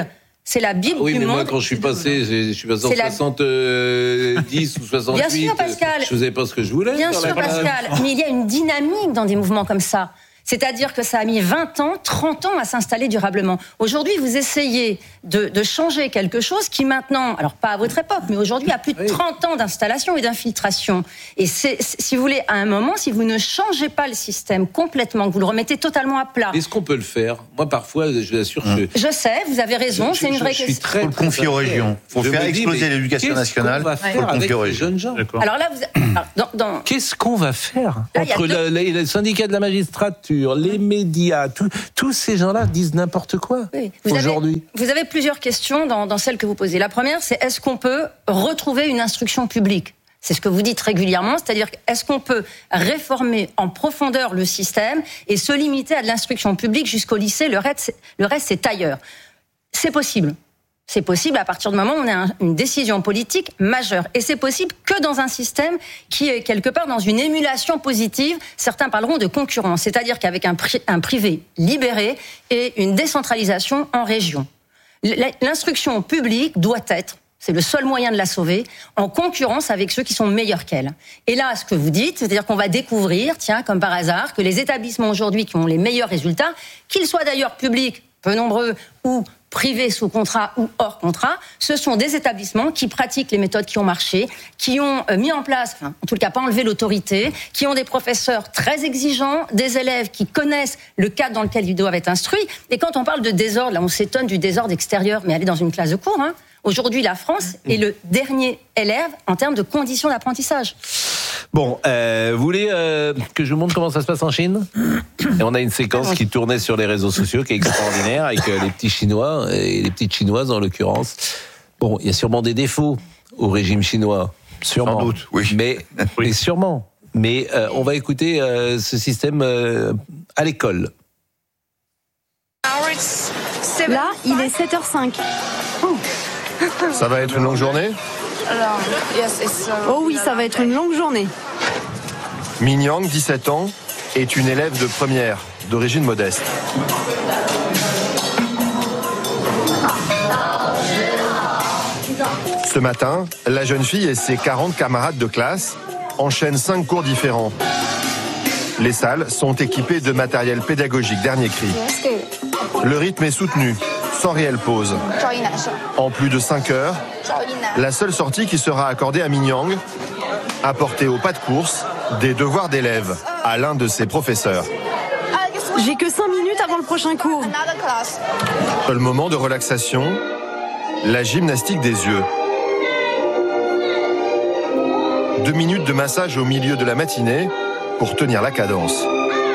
C'est la Bible du monde. Moi, quand je suis passé en 70 ou 68, Bien sûr, Pascal. je faisais pas ce que je voulais. Bien sûr, Pascal. Mais il y a une dynamique dans des mouvements comme ça. C'est-à-dire que ça a mis 20 ans, 30 ans à s'installer durablement. Aujourd'hui, vous essayez de changer quelque chose qui maintenant, alors pas à votre époque, mais aujourd'hui a plus de 30 ans d'installation et d'infiltration. Et si vous voulez, à un moment, si vous ne changez pas le système complètement, que vous le remettez totalement à plat. Est-ce qu'on peut le faire ? Moi, parfois, je l'assure, je sais, vous avez raison, c'est une vraie question. Il faut le confier aux régions. Il faut faire exploser l'éducation nationale. Il faut le confier aux régions. Alors là, qu'est-ce qu'on va faire entre les syndicats de la magistrature, les médias, tous ces gens-là disent n'importe quoi aujourd'hui. Vous avez plusieurs questions dans celles que vous posez. La première, c'est est-ce qu'on peut retrouver une instruction publique ? C'est ce que vous dites régulièrement, c'est-à-dire est-ce qu'on peut réformer en profondeur le système et se limiter à de l'instruction publique jusqu'au lycée, le reste c'est ailleurs. C'est possible. C'est possible à partir du moment où on a une décision politique majeure. Et c'est possible que dans un système qui est quelque part dans une émulation positive. Certains parleront de concurrence, c'est-à-dire qu'avec un privé libéré et une décentralisation en région. L'instruction publique doit être, c'est le seul moyen de la sauver, en concurrence avec ceux qui sont meilleurs qu'elle. Et là, ce que vous dites, c'est-à-dire qu'on va découvrir, tiens, comme par hasard, que les établissements aujourd'hui qui ont les meilleurs résultats, qu'ils soient d'ailleurs publics, peu nombreux, ou privés sous contrat ou hors contrat, ce sont des établissements qui pratiquent les méthodes qui ont marché, qui ont mis en place, en tout cas pas enlevé l'autorité, qui ont des professeurs très exigeants, des élèves qui connaissent le cadre dans lequel ils doivent être instruits. Et quand on parle de désordre, là on s'étonne du désordre extérieur, mais aller dans une classe de cours, Aujourd'hui, la France est le dernier élève en termes de conditions d'apprentissage. Bon, vous voulez que je vous montre comment ça se passe en Chine ? Et on a une séquence qui tournait sur les réseaux sociaux qui est extraordinaire avec les petits Chinois et les petites Chinoises en l'occurrence. Bon, il y a sûrement des défauts au régime chinois, sûrement. Sans doute, oui. Mais sûrement. Mais on va écouter ce système à l'école. Là, il est 7h05. Ça va être une longue journée ? Oh oui, ça va être une longue journée. Min-Yang, 17 ans, est une élève de première, d'origine modeste. Ce matin, la jeune fille et ses 40 camarades de classe enchaînent 5 cours différents. Les salles sont équipées de matériel pédagogique dernier cri. Le rythme est soutenu, sans réelle pause. En plus de 5 heures, la seule sortie qui sera accordée à Min-Yang, apporter au pas de course des devoirs d'élèves à l'un de ses professeurs. J'ai que 5 minutes avant le prochain cours. Seul moment de relaxation, la gymnastique des yeux. 2 minutes de massage au milieu de la matinée pour tenir la cadence.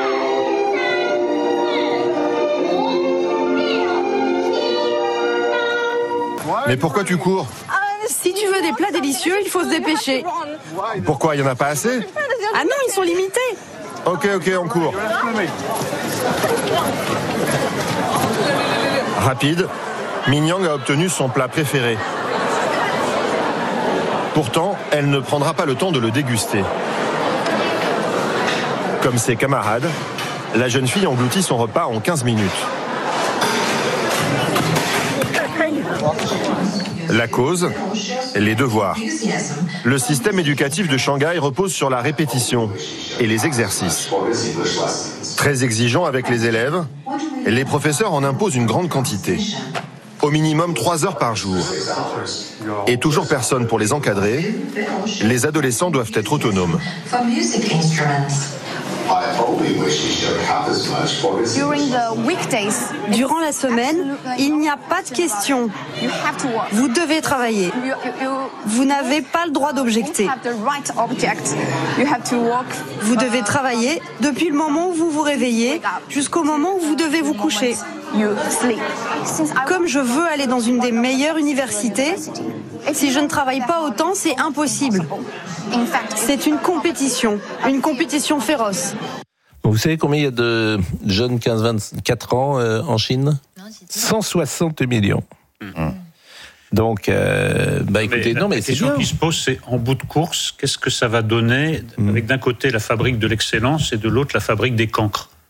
Mais pourquoi tu cours ? Si tu veux des plats délicieux, il faut se dépêcher. Pourquoi, il n'y en a pas assez ? Ah non, ils sont limités. Ok, on court. Rapide, Min-Yang a obtenu son plat préféré. Pourtant, elle ne prendra pas le temps de le déguster. Comme ses camarades, la jeune fille engloutit son repas en 15 minutes. La cause, les devoirs. Le système éducatif de Shanghai repose sur la répétition et les exercices. Très exigeant avec les élèves, les professeurs en imposent une grande quantité. Au minimum 3 heures par jour. Et toujours personne pour les encadrer, les adolescents doivent être autonomes. Durant la semaine, il n'y a pas de questions. Vous devez travailler. Vous n'avez pas le droit d'objecter. Vous devez travailler depuis le moment où vous vous réveillez jusqu'au moment où vous devez vous coucher. Comme je veux aller dans une des meilleures universités, si je ne travaille pas autant, c'est impossible. C'est une compétition féroce. Vous savez combien il y a de jeunes 15-24 ans en Chine ? 160 millions. Donc, écoutez, la question qui se pose, c'est en bout de course, qu'est-ce que ça va donner avec d'un côté la fabrique de l'excellence et de l'autre la fabrique des cancres ?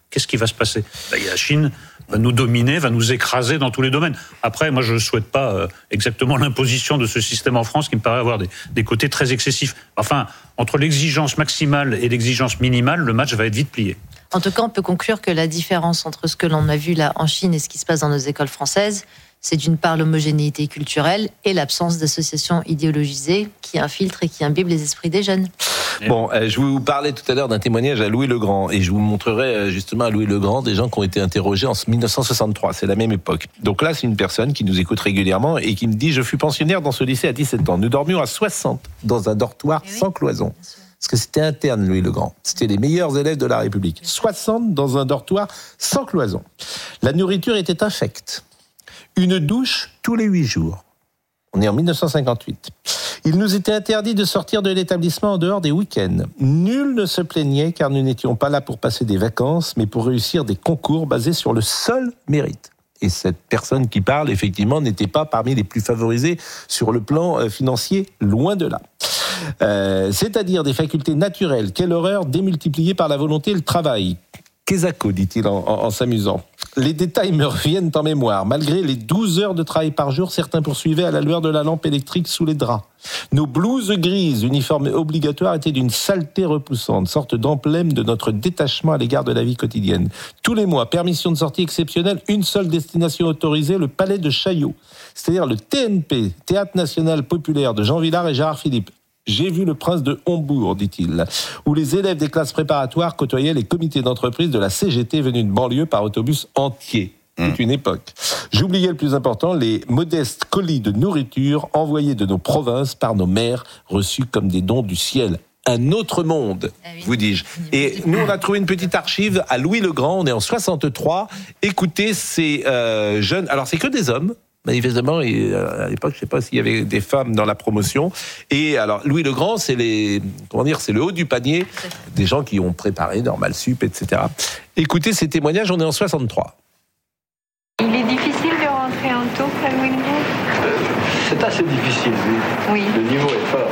qu'est-ce qui va se passer ? La Chine va nous dominer, va nous écraser dans tous les domaines. Après, moi, je ne souhaite pas exactement l'imposition de ce système en France qui me paraît avoir des côtés très excessifs. Enfin, entre l'exigence maximale et l'exigence minimale, le match va être vite plié. En tout cas, on peut conclure que la différence entre ce que l'on a vu là en Chine et ce qui se passe dans nos écoles françaises, c'est d'une part l'homogénéité culturelle et l'absence d'associations idéologisées qui infiltrent et qui imbibent les esprits des jeunes. Bon, je vous parlais tout à l'heure d'un témoignage à Louis le Grand, et je vous montrerai justement à Louis le Grand des gens qui ont été interrogés en 1963, c'est la même époque. Donc là, c'est une personne qui nous écoute régulièrement et qui me dit « Je fus pensionnaire dans ce lycée à 17 ans. Nous dormions à 60 dans un dortoir sans cloison. » Parce que c'était interne, Louis le Grand. C'était les meilleurs élèves de la République. 60 dans un dortoir sans cloison. La nourriture était infecte. Une douche tous les 8 jours. On est en 1958. Il nous était interdit de sortir de l'établissement en dehors des week-ends. Nul ne se plaignait car nous n'étions pas là pour passer des vacances, mais pour réussir des concours basés sur le seul mérite. Et cette personne qui parle, effectivement, n'était pas parmi les plus favorisés sur le plan financier, loin de là. C'est-à-dire des facultés naturelles. Quelle horreur, démultipliées par la volonté et le travail. Quesaco, dit-il en s'amusant. Les détails me reviennent en mémoire. Malgré les 12 heures de travail par jour, certains poursuivaient à la lueur de la lampe électrique sous les draps. Nos blouses grises, uniformes obligatoires, étaient d'une saleté repoussante, sorte d'emblème de notre détachement à l'égard de la vie quotidienne. Tous les mois, permission de sortie exceptionnelle, une seule destination autorisée, le palais de Chaillot. C'est-à-dire le TNP, Théâtre National Populaire de Jean Vilar et Gérard Philippe. J'ai vu le prince de Hombourg, dit-il, où les élèves des classes préparatoires côtoyaient les comités d'entreprise de la CGT venus de banlieue par autobus entier. C'est une époque. J'oubliais le plus important, les modestes colis de nourriture envoyés de nos provinces par nos mères, reçus comme des dons du ciel. Un autre monde, vous dis-je. Et nous, on a trouvé une petite archive à Louis le Grand, on est en 63. Écoutez ces jeunes, alors c'est que des hommes, manifestement, et à l'époque, je ne sais pas s'il y avait des femmes dans la promotion. Et alors, Louis le Grand, c'est c'est le haut du panier des gens qui ont préparé Normal Sup, etc. Écoutez ces témoignages, on est en 63. Il est difficile de rentrer en taupe à Louis le Grand ? C'est assez difficile, oui. Le niveau est fort.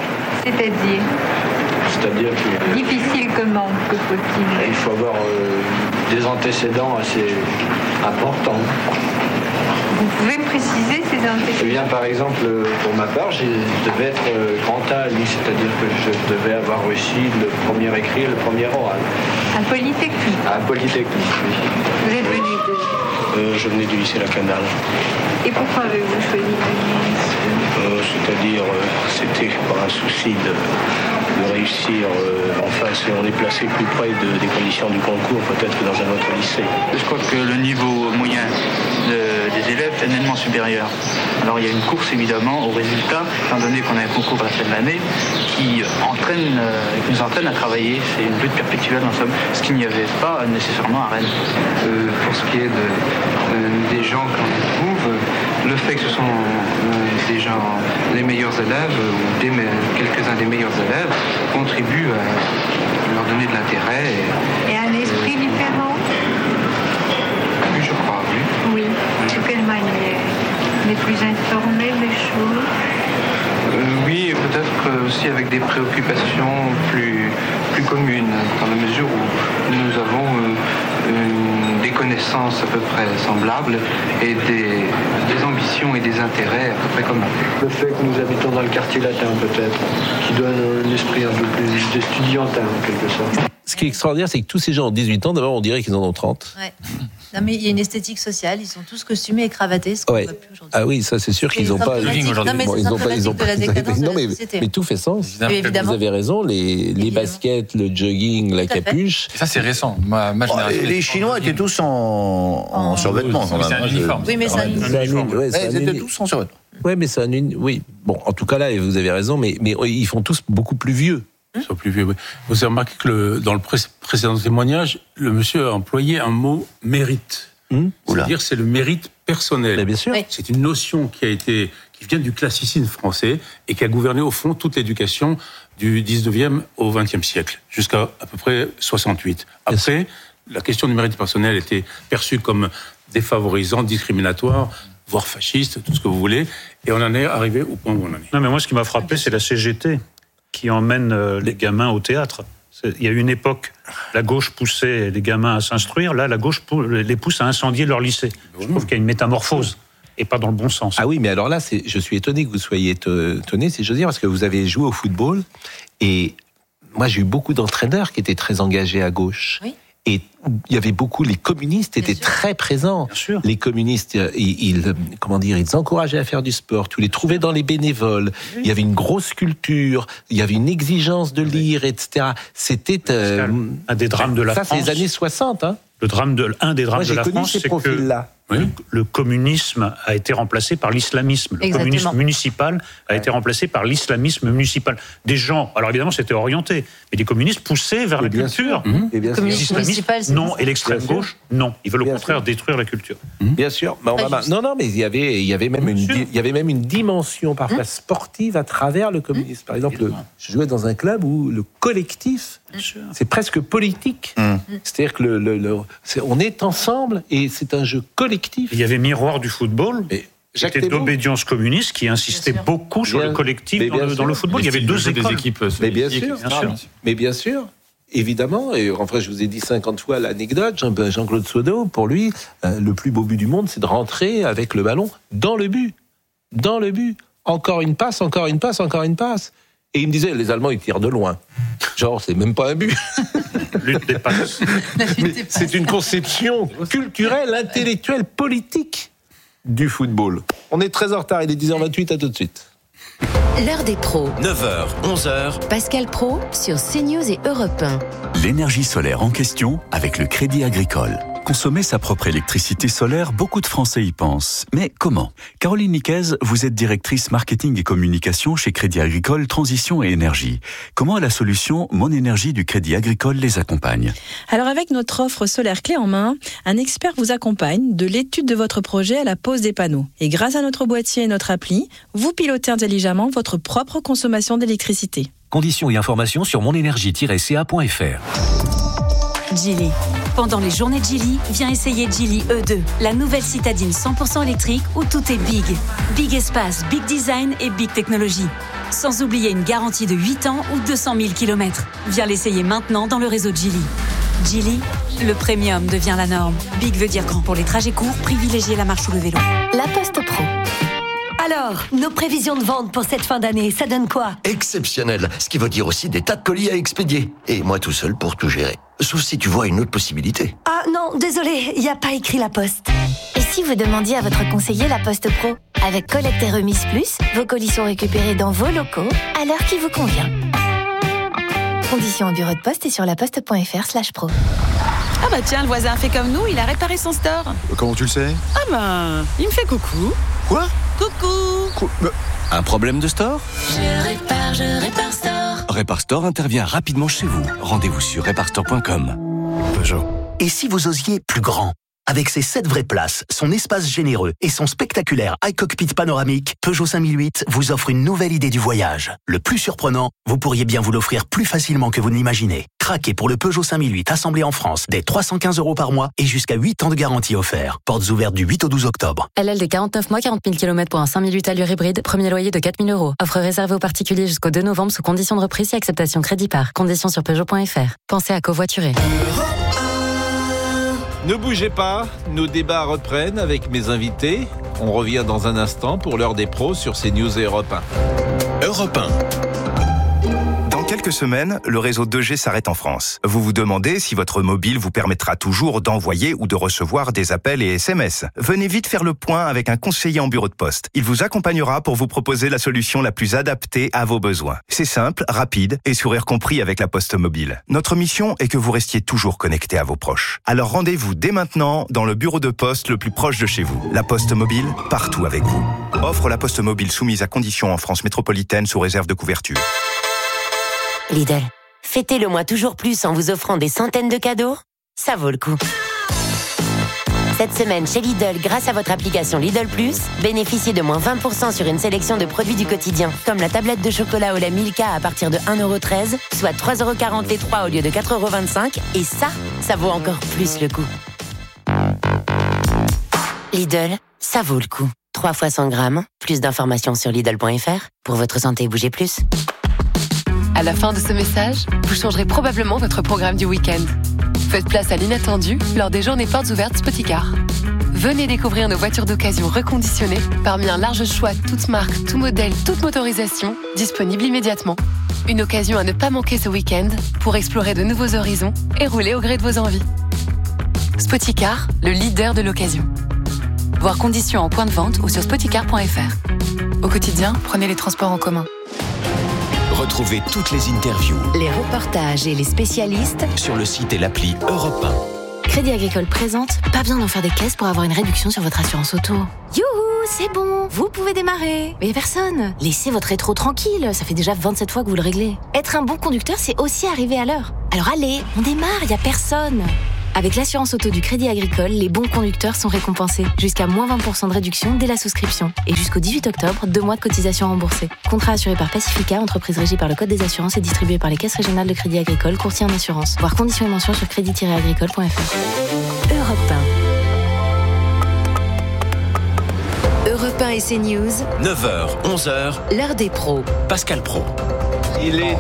C'est-à-dire que... Difficile comment ? Que faut-il ? Il faut avoir des antécédents assez importants. Vous pouvez préciser ces antécédents ? Eh bien, par exemple, pour ma part, je devais être grand A, c'est-à-dire que je devais avoir réussi le premier écrit et le premier oral. À Polytechnique ? À Polytechnique, oui. Vous êtes venu de... Je venais du lycée La Canale. Et pourquoi avez-vous choisi C'est-à-dire, c'était par un souci de réussir en face, et on est placé plus près des conditions du concours, peut-être que dans un autre lycée. Je crois que le niveau moyen des élèves est nettement supérieur. Alors il y a une course évidemment au résultat, étant donné qu'on a un concours à la fin de l'année qui nous entraîne à travailler. C'est une lutte perpétuelle en somme, ce qu'il n'y avait pas nécessairement à Rennes. Pour ce qui est des gens qu'on trouve, le fait que ce sont des gens, les meilleurs élèves ou quelques-uns des meilleurs élèves contribue à leur donner de l'intérêt. Et un esprit différent ? Oui, je crois, oui. Oui, de quelle manière ? Les plus informés des choses ? Oui, et peut-être aussi avec des préoccupations plus communes, dans la mesure où nous avons des connaissances à peu près semblables et des ambitions et des intérêts à peu près communs. Le fait que nous habitons dans le quartier latin, peut-être, qui donne un esprit un peu plus estudiantin, en quelque sorte. Ce qui est extraordinaire, c'est que tous ces gens ont 18 ans, d'abord on dirait qu'ils en ont 30. Ouais. Non, mais il y a une esthétique sociale, ils sont tous costumés et cravatés, ce qu'on ne voit plus aujourd'hui. Ah oui, ça c'est sûr qu'ils n'ont pas... Non, mais c'est symptomatique de la décadence de la société. Mais tout fait sens. Évidemment. Vous avez raison, les baskets, le jogging, la capuche... Et ça c'est récent, ma génération. Les Chinois étaient tous en survêtement. C'est un uniforme. Oui, mais c'est un uniforme. Ils étaient tous en survêtement. Oui, mais c'est un uniforme. Oui, bon, en tout cas là, vous avez raison, mais ils font tous beaucoup plus vieux. Ils sont plus vieux, oui. Vous avez remarqué que dans le précédent témoignage, le monsieur a employé un mot mérite. C'est-à-dire c'est le mérite personnel. Mais bien sûr. Oui. C'est une notion qui vient du classicisme français et qui a gouverné au fond toute l'éducation du 19e au 20e siècle, jusqu'à à peu près 68. Après, la question du mérite personnel était perçue comme défavorisante, discriminatoire, voire fasciste, tout ce que vous voulez, et on en est arrivé au point où on en est. Non, mais moi, ce qui m'a frappé, c'est la CGT qui emmène les gamins au théâtre. Il y a eu une époque, la gauche poussait les gamins à s'instruire, là, la gauche les pousse à incendier leur lycée. Je trouve qu'il y a une métamorphose, et pas dans le bon sens. Ah oui, mais alors là, je suis étonné que vous soyez étonné, si j'ose dire, parce que vous avez joué au football, et moi, j'ai eu beaucoup d'entraîneurs qui étaient très engagés à gauche. Oui. Et il y avait beaucoup, les communistes étaient très présents. Les communistes, ils encourageaient à faire du sport. Tu les trouvais dans les bénévoles. Oui. Il y avait une grosse culture. Il y avait une exigence de lire, etc. C'était un des drames de la France. Ça, c'est les années 60. Hein. Un des drames de la France, c'est que le communisme a été remplacé par l'islamisme. Le communisme municipal a été remplacé par l'islamisme municipal. Des gens, alors évidemment c'était orienté, mais des communistes poussés vers la culture. Le communisme municipal, non, et l'extrême gauche, non. Ils veulent au contraire détruire la culture. Bien sûr. Non, mais il y avait même une dimension parfois sportive à travers le communisme. Par exemple, je jouais dans un club où le collectif, c'est presque politique. C'est-à-dire que on est ensemble et c'est un jeu collectif. Il y avait Miroir du football, qui était d'obédience communiste, qui insistait beaucoup sur le collectif dans le football. Il y avait deux équipes. Mais bien sûr. Évidemment, et enfin je vous ai dit 50 fois l'anecdote, Jean-Claude Sodeau, pour lui, le plus beau but du monde, c'est de rentrer avec le ballon dans le but. Encore une passe. Et il me disait, les Allemands, ils tirent de loin. Genre, c'est même pas un but. Lutte des passes. C'est une conception culturelle, intellectuelle, politique du football. On est très en retard, il est 10h28, à tout de suite. L'heure des pros. 9h, 11h. Pascal Praud sur CNews et Europe 1. L'énergie solaire en question avec le Crédit Agricole. Consommer sa propre électricité solaire, beaucoup de Français y pensent. Mais comment ? Caroline Niquez, vous êtes directrice marketing et communication chez Crédit Agricole Transition et Énergie. Comment la solution Mon Énergie du Crédit Agricole les accompagne ? Alors avec notre offre solaire clé en main, un expert vous accompagne de l'étude de votre projet à la pose des panneaux. Et grâce à notre boîtier et notre appli, vous pilotez intelligemment votre propre consommation d'électricité. Conditions et informations sur monenergie-ca.fr. Geely. Pendant les journées de Geely, viens essayer Geely E2, la nouvelle citadine 100% électrique où tout est big. Big espace, big design et big technologie. Sans oublier une garantie de 8 ans ou 200 000 km. Viens l'essayer maintenant dans le réseau Geely. Geely, le premium devient la norme. Big veut dire grand. Pour les trajets courts, privilégiez la marche ou le vélo. La Poste Pro. Alors, nos prévisions de vente pour cette fin d'année, ça donne quoi ? Exceptionnel, ce qui veut dire aussi des tas de colis à expédier. Et moi tout seul pour tout gérer. Sauf si tu vois une autre possibilité. Ah non, désolé, il n'y a pas écrit La Poste. Et si vous demandiez à votre conseiller La Poste Pro ? Avec collecte et remise plus, vos colis sont récupérés dans vos locaux à l'heure qui vous convient. Conditions au bureau de poste et sur laposte.fr/pro. Ah bah tiens, le voisin a fait comme nous, il a réparé son store. Comment tu le sais ? Ah bah, il me fait coucou. Quoi ? Coucou. Un problème de store ? Je répare store. Répar Store intervient rapidement chez vous. Rendez-vous sur reparstore.com. Peugeot. Et si vous osiez plus grand ? Avec ses 7 vraies places, son espace généreux et son spectaculaire iCockpit panoramique, Peugeot 5008 vous offre une nouvelle idée du voyage. Le plus surprenant, vous pourriez bien vous l'offrir plus facilement que vous ne l'imaginez. Craquez pour le Peugeot 5008 assemblé en France dès 315 € par mois et jusqu'à 8 ans de garantie offert. Portes ouvertes du 8 au 12 octobre. LLD 49 mois, 40 000 km pour un 5008 allure hybride. Premier loyer de 4 000 €. Offre réservée aux particuliers jusqu'au 2 novembre sous conditions de reprise et acceptation crédit par. Conditions sur Peugeot.fr. Pensez à covoiturer. Ne bougez pas, nos débats reprennent avec mes invités. On revient dans un instant pour l'heure des pros sur CNews et Europe 1. Europe 1. Dans quelques semaines, le réseau 2G s'arrête en France. Vous vous demandez si votre mobile vous permettra toujours d'envoyer ou de recevoir des appels et SMS. Venez vite faire le point avec un conseiller en bureau de poste. Il vous accompagnera pour vous proposer la solution la plus adaptée à vos besoins. C'est simple, rapide et sourire compris avec la Poste Mobile. Notre mission est que vous restiez toujours connecté à vos proches. Alors rendez-vous dès maintenant dans le bureau de poste le plus proche de chez vous. La Poste Mobile, partout avec vous. Offre la Poste Mobile soumise à conditions en France métropolitaine sous réserve de couverture. Lidl, fêtez le mois toujours plus en vous offrant des centaines de cadeaux. Ça vaut le coup. Cette semaine, chez Lidl, grâce à votre application Lidl Plus, bénéficiez de moins 20% sur une sélection de produits du quotidien, comme la tablette de chocolat au lait Milka à partir de 1,13 €, soit 3,40 € les 3 au lieu de 4,25 €, et ça vaut encore plus le coup. Lidl, ça vaut le coup. 3 fois 100 grammes, plus d'informations sur Lidl.fr. Pour votre santé, bougez plus. À la fin de ce message, vous changerez probablement votre programme du week-end. Faites place à l'inattendu lors des journées portes ouvertes Spoticar. Venez découvrir nos voitures d'occasion reconditionnées parmi un large choix, toutes marques, tout modèle, toute motorisation, disponible immédiatement. Une occasion à ne pas manquer ce week-end pour explorer de nouveaux horizons et rouler au gré de vos envies. Spoticar, le leader de l'occasion. Voir conditions en point de vente ou sur spoticar.fr. Au quotidien, prenez les transports en commun. Retrouvez toutes les interviews, les reportages et les spécialistes sur le site et l'appli Europe 1. Crédit Agricole présente, pas besoin d'en faire des caisses pour avoir une réduction sur votre assurance auto. Youhou, c'est bon, vous pouvez démarrer. Mais personne, laissez votre rétro tranquille, ça fait déjà 27 fois que vous le réglez. Être un bon conducteur, c'est aussi arriver à l'heure. Alors allez, on démarre, y a personne. Avec l'assurance auto du Crédit Agricole, les bons conducteurs sont récompensés. Jusqu'à moins 20% de réduction dès la souscription. Et jusqu'au 18 octobre, 2 mois de cotisation remboursée. Contrat assuré par Pacifica, entreprise régie par le Code des assurances et distribué par les caisses régionales de Crédit Agricole, courtier en assurance. Voir conditions et mentions sur crédit-agricole.fr. Europe 1. Europe 1 et CNews. 9h, 11h. L'heure des pros. Pascal Praud. Il est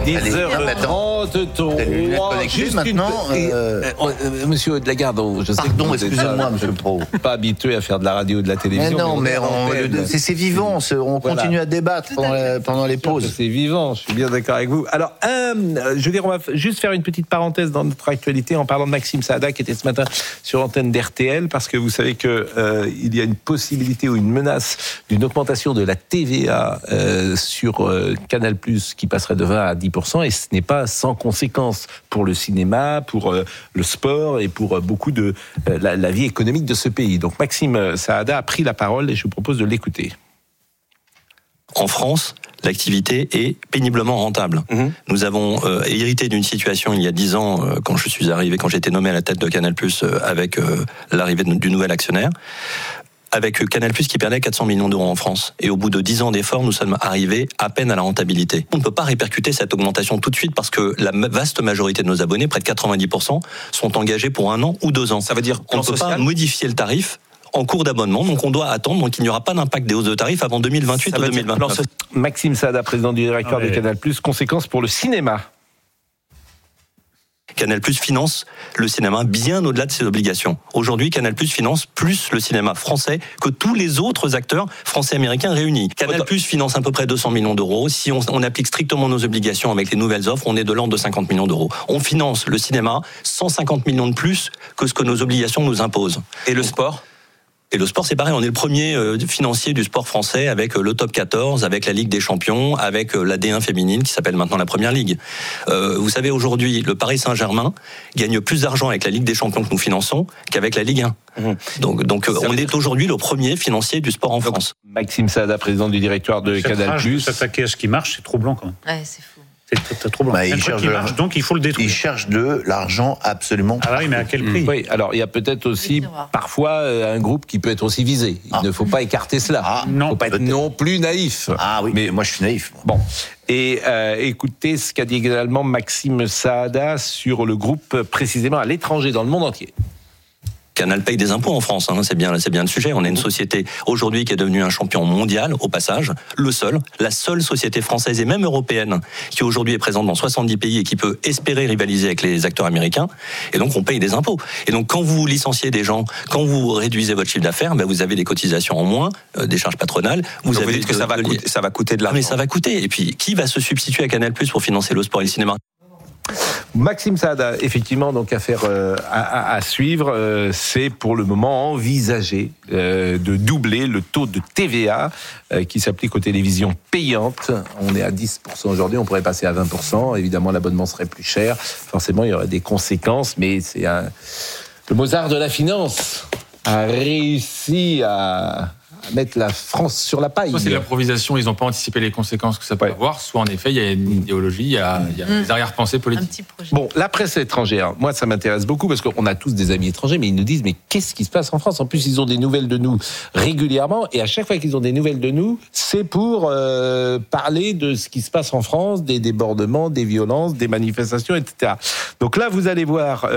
10h33. Juste maintenant. Monsieur de la Garde, je sais Pardon, excusez-moi, monsieur le Pro. Pas habitué à faire de la radio ou de la télévision. Mais non, c'est vivant. On continue à débattre pendant les pauses. C'est vivant, je suis bien d'accord avec vous. Alors, je veux dire, on va juste faire une petite parenthèse dans notre actualité en parlant de Maxime Saada qui était ce matin sur l'antenne d'RTL, parce que vous savez que il y a une possibilité ou une menace d'une augmentation de la TVA sur Canal+, qui passerait de 20 à 10%, et ce n'est pas sans conséquences pour le cinéma, pour le sport et pour beaucoup de la vie économique de ce pays. Donc Maxime Saada a pris la parole et je vous propose de l'écouter. En France, l'activité est péniblement rentable. Nous avons hérité d'une situation il y a 10 ans, quand je suis arrivé, quand j'étais nommé à la tête de Canal+, avec l'arrivée du nouvel actionnaire, avec Canal+, qui perdait 400 millions d'euros en France. Et au bout de 10 ans d'efforts, nous sommes arrivés à peine à la rentabilité. On ne peut pas répercuter cette augmentation tout de suite parce que la vaste majorité de nos abonnés, près de 90%, sont engagés pour 1 an ou 2 ans. Ça veut dire qu'on ne peut pas modifier le tarif en cours d'abonnement, donc on doit attendre, donc il n'y aura pas d'impact des hausses de tarifs avant 2028 ou 2029. Maxime Saada, président du directoire de Canal+, conséquences pour le cinéma. Canal+ finance le cinéma bien au-delà de ses obligations. Aujourd'hui, Canal+ finance plus le cinéma français que tous les autres acteurs français-américains réunis. Canal+ finance à peu près 200 millions d'euros. Si on applique strictement nos obligations avec les nouvelles offres, on est de l'ordre de 50 millions d'euros. On finance le cinéma 150 millions de plus que ce que nos obligations nous imposent. Et le sport ? Et le sport, c'est pareil, on est le premier financier du sport français avec le Top 14, avec la Ligue des Champions, avec la D1 féminine qui s'appelle maintenant la Première Ligue. Vous savez, aujourd'hui, le Paris Saint-Germain gagne plus d'argent avec la Ligue des Champions que nous finançons qu'avec la Ligue 1. Donc on est aujourd'hui le premier financier du sport en France. Maxime Saada, président du directoire de Canal+. S'attaquer à ce qui marche, c'est troublant quand même. Ouais, c'est fou. C'est trop bon. Donc il faut le détruire. Il cherche de l'argent absolument. Ah oui, mais à quel prix ? Oui, alors il y a peut-être aussi parfois un groupe qui peut être aussi visé. Il ne faut pas écarter cela. Il ne faut pas être non plus naïf. Ah oui, mais moi je suis naïf. Bon. Et écoutez ce qu'a dit également Maxime Saada sur le groupe précisément à l'étranger, dans le monde entier. Canal paye des impôts en France, c'est bien le sujet. On est une société aujourd'hui qui est devenue un champion mondial, au passage, la seule société française et même européenne qui aujourd'hui est présente dans 70 pays et qui peut espérer rivaliser avec les acteurs américains. Et donc on paye des impôts. Et donc quand vous licenciez des gens, quand vous réduisez votre chiffre d'affaires, vous avez des cotisations en moins, des charges patronales. Vous dites que ça va coûter de l'argent. Mais ça va coûter. Et puis qui va se substituer à Canal+ pour financer le sport et le cinéma ? Maxime Saada, effectivement, donc affaire à suivre, c'est pour le moment envisagé de doubler le taux de TVA qui s'applique aux télévisions payantes. On est à 10% aujourd'hui, on pourrait passer à 20%. Évidemment, l'abonnement serait plus cher. Forcément, il y aurait des conséquences, mais c'est le Mozart de la finance a réussi à mettre la France sur la paille. Soit c'est de l'improvisation, ils n'ont pas anticipé les conséquences que ça peut avoir, soit en effet il y a une idéologie, il y a des arrière-pensées politiques. Bon, la presse étrangère, moi ça m'intéresse beaucoup parce qu'on a tous des amis étrangers, mais ils nous disent mais qu'est-ce qui se passe en France ? En plus ils ont des nouvelles de nous régulièrement, et à chaque fois qu'ils ont des nouvelles de nous, c'est pour parler de ce qui se passe en France, des débordements, des violences, des manifestations, etc. Donc là vous allez voir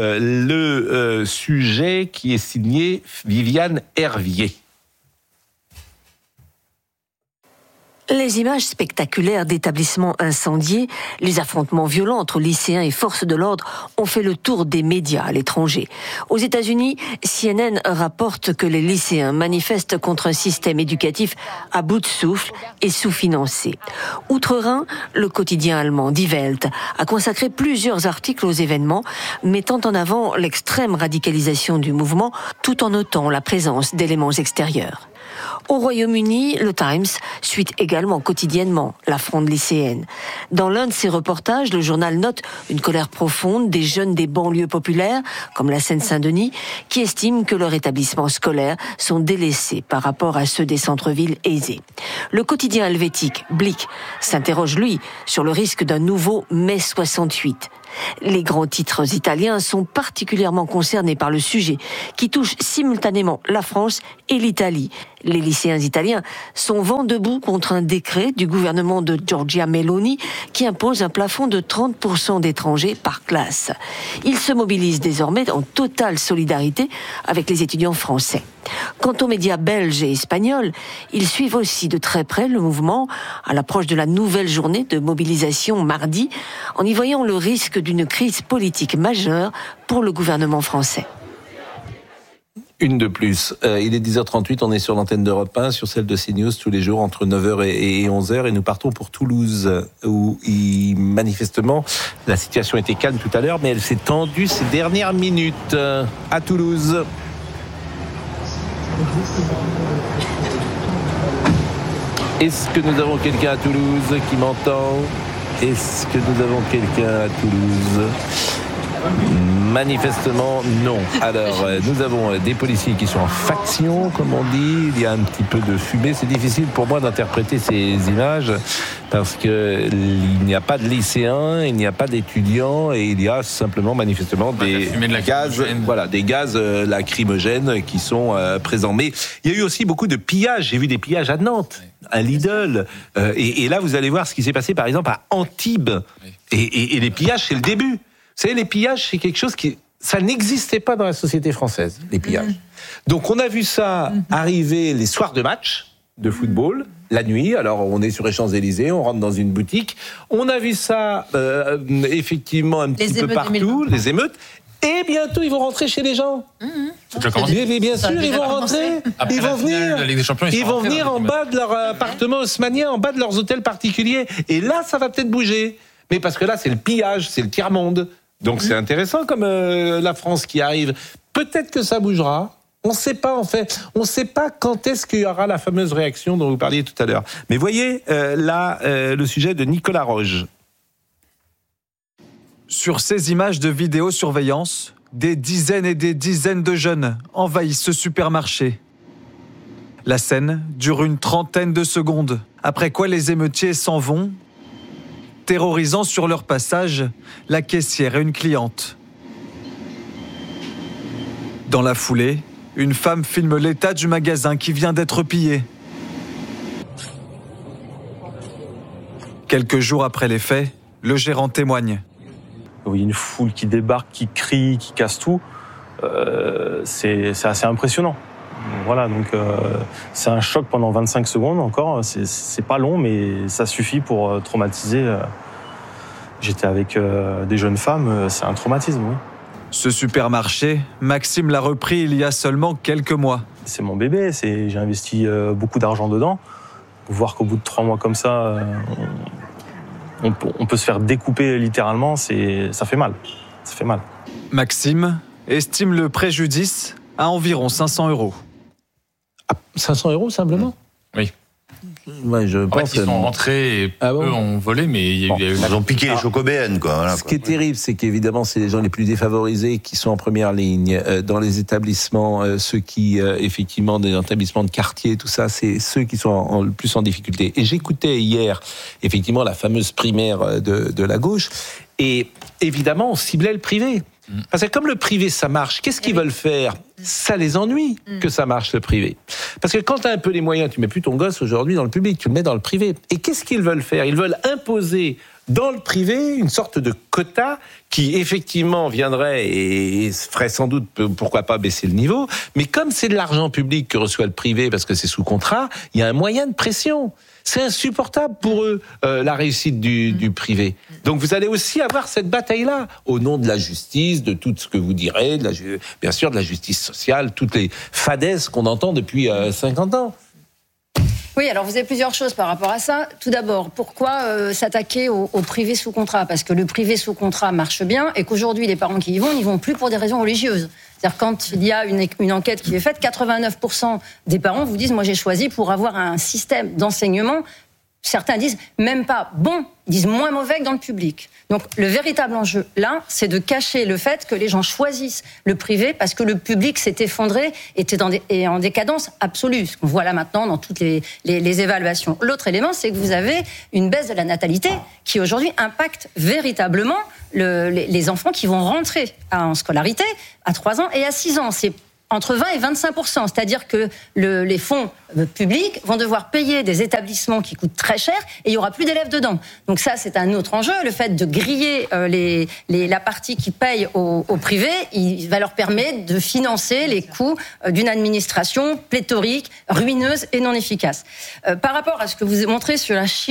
le sujet qui est signé Viviane Hervier. Les images spectaculaires d'établissements incendiés, les affrontements violents entre lycéens et forces de l'ordre ont fait le tour des médias à l'étranger. Aux États-Unis, CNN rapporte que les lycéens manifestent contre un système éducatif à bout de souffle et sous-financé. Outre-Rhin, le quotidien allemand Die Welt a consacré plusieurs articles aux événements, mettant en avant l'extrême radicalisation du mouvement, tout en notant la présence d'éléments extérieurs. Au Royaume-Uni, le Times suit également quotidiennement la fronde lycéenne. Dans l'un de ses reportages, le journal note une colère profonde des jeunes des banlieues populaires, comme la Seine-Saint-Denis, qui estiment que leurs établissements scolaires sont délaissés par rapport à ceux des centres-villes aisés. Le quotidien helvétique, Blick, s'interroge, lui, sur le risque d'un nouveau mai 68. Les grands titres italiens sont particulièrement concernés par le sujet qui touche simultanément la France et l'Italie. Les lycéens italiens sont vent debout contre un décret du gouvernement de Giorgia Meloni qui impose un plafond de 30% d'étrangers par classe. Ils se mobilisent désormais en totale solidarité avec les étudiants français. Quant aux médias belges et espagnols, ils suivent aussi de très près le mouvement à l'approche de la nouvelle journée de mobilisation mardi, en y voyant le risque d'une crise politique majeure pour le gouvernement français. Une de plus. Il est 10h38, on est sur l'antenne d'Europe 1, sur celle de CNews tous les jours entre 9h et 11h et nous partons pour Toulouse où manifestement la situation était calme tout à l'heure mais elle s'est tendue ces dernières minutes à Toulouse. Est-ce que nous avons quelqu'un à Toulouse qui m'entend ? Est-ce que nous avons quelqu'un à Toulouse ? Manifestement, non. Alors, nous avons des policiers qui sont en faction, comme on dit. Il y a un petit peu de fumée. C'est difficile pour moi d'interpréter ces images parce que il n'y a pas de lycéens, il n'y a pas d'étudiants et il y a simplement manifestement des gaz lacrymogènes qui sont présents. Mais il y a eu aussi beaucoup de pillages. J'ai vu des pillages à Nantes, à Lidl. Et là, vous allez voir ce qui s'est passé, par exemple, à Antibes. Et les pillages, c'est le début. Vous savez, les pillages, c'est quelque chose ça n'existait pas dans la société française, les pillages. Donc, on a vu ça arriver les soirs de match de football, la nuit. Alors, on est sur les Champs-Élysées, on rentre dans une boutique. On a vu ça, effectivement, un petit peu partout, les émeutes. Et bientôt, ils vont rentrer chez les gens. Mais bien sûr, ils vont rentrer. Ils vont venir en bas de leur appartement haussmannien, en bas de leurs hôtels particuliers. Et là, ça va peut-être bouger. Mais parce que là, c'est le pillage, c'est le tiers-monde. Donc c'est intéressant comme la France qui arrive. Peut-être que ça bougera. On ne sait pas en fait. On ne sait pas quand est-ce qu'il y aura la fameuse réaction dont vous parliez tout à l'heure. Mais voyez là le sujet de Nicolas Roge. Sur ces images de vidéosurveillance, des dizaines et des dizaines de jeunes envahissent ce supermarché. La scène dure une trentaine de secondes, après quoi les émeutiers s'en vont, terrorisant sur leur passage la caissière et une cliente. Dans la foulée, une femme filme l'état du magasin qui vient d'être pillé. Quelques jours après les faits, le gérant témoigne. Il y a une foule qui débarque, qui crie, qui casse tout. C'est assez impressionnant. Voilà, donc c'est un choc pendant 25 secondes encore. C'est pas long, mais ça suffit pour traumatiser. J'étais avec des jeunes femmes, c'est un traumatisme, oui. Ce supermarché, Maxime l'a repris il y a seulement quelques mois. C'est mon bébé, j'ai investi beaucoup d'argent dedans. Voir qu'au bout de 3 mois comme ça, on peut se faire découper littéralement, ça fait mal. Ça fait mal. Maxime estime le préjudice à environ 500 €. 500 € simplement ? Oui. Ouais, je pense qu'ils sont rentrés et eux ont volé, mais il y a eu... Ils ont piqué les chocobéennes, quoi. Voilà, Ce qui est terrible, c'est qu'évidemment, c'est les gens les plus défavorisés qui sont en première ligne. Dans les établissements, ceux qui, effectivement, des établissements de quartier, tout ça, c'est ceux qui sont le plus en difficulté. Et j'écoutais hier, effectivement, la fameuse primaire de la gauche, et évidemment, on ciblait le privé. Parce que comme le privé, ça marche, qu'est-ce qu'ils veulent faire ? ça les ennuie que ça marche le privé. Parce que quand tu as un peu les moyens, tu mets plus ton gosse aujourd'hui dans le public, tu le mets dans le privé. Et qu'est-ce qu'ils veulent faire ? Ils veulent imposer dans le privé une sorte de quota qui effectivement viendrait et ferait sans doute, pourquoi pas, baisser le niveau. Mais comme c'est de l'argent public que reçoit le privé parce que c'est sous contrat, il y a un moyen de pression. C'est insupportable pour eux, la réussite du privé. Donc vous allez aussi avoir cette bataille-là, au nom de la justice, de tout ce que vous direz, bien sûr de la justice sociale, toutes les fadaises qu'on entend depuis 50 ans. Oui, alors vous avez plusieurs choses par rapport à ça. Tout d'abord, pourquoi s'attaquer au privé sous contrat ? Parce que le privé sous contrat marche bien et qu'aujourd'hui, les parents qui y vont n'y vont plus pour des raisons religieuses. C'est-à-dire quand il y a une enquête qui est faite, 89% des parents vous disent « moi j'ai choisi pour avoir un système d'enseignement ». Certains disent même pas bon, ils disent moins mauvais que dans le public. Donc le véritable enjeu là, c'est de cacher le fait que les gens choisissent le privé parce que le public s'est effondré, est en décadence absolue. Ce qu'on voit là maintenant dans toutes les évaluations. L'autre élément, c'est que vous avez une baisse de la natalité qui aujourd'hui impacte véritablement les enfants qui vont rentrer en scolarité à 3 ans et à 6 ans. C'est entre 20 et 25%, c'est-à-dire que les fonds publics vont devoir payer des établissements qui coûtent très cher et il n'y aura plus d'élèves dedans. Donc ça, c'est un autre enjeu. Le fait de griller la partie qui paye au privé, il va leur permettre de financer les coûts d'une administration pléthorique, ruineuse et non efficace. Par rapport à ce que vous montrez sur la Chine,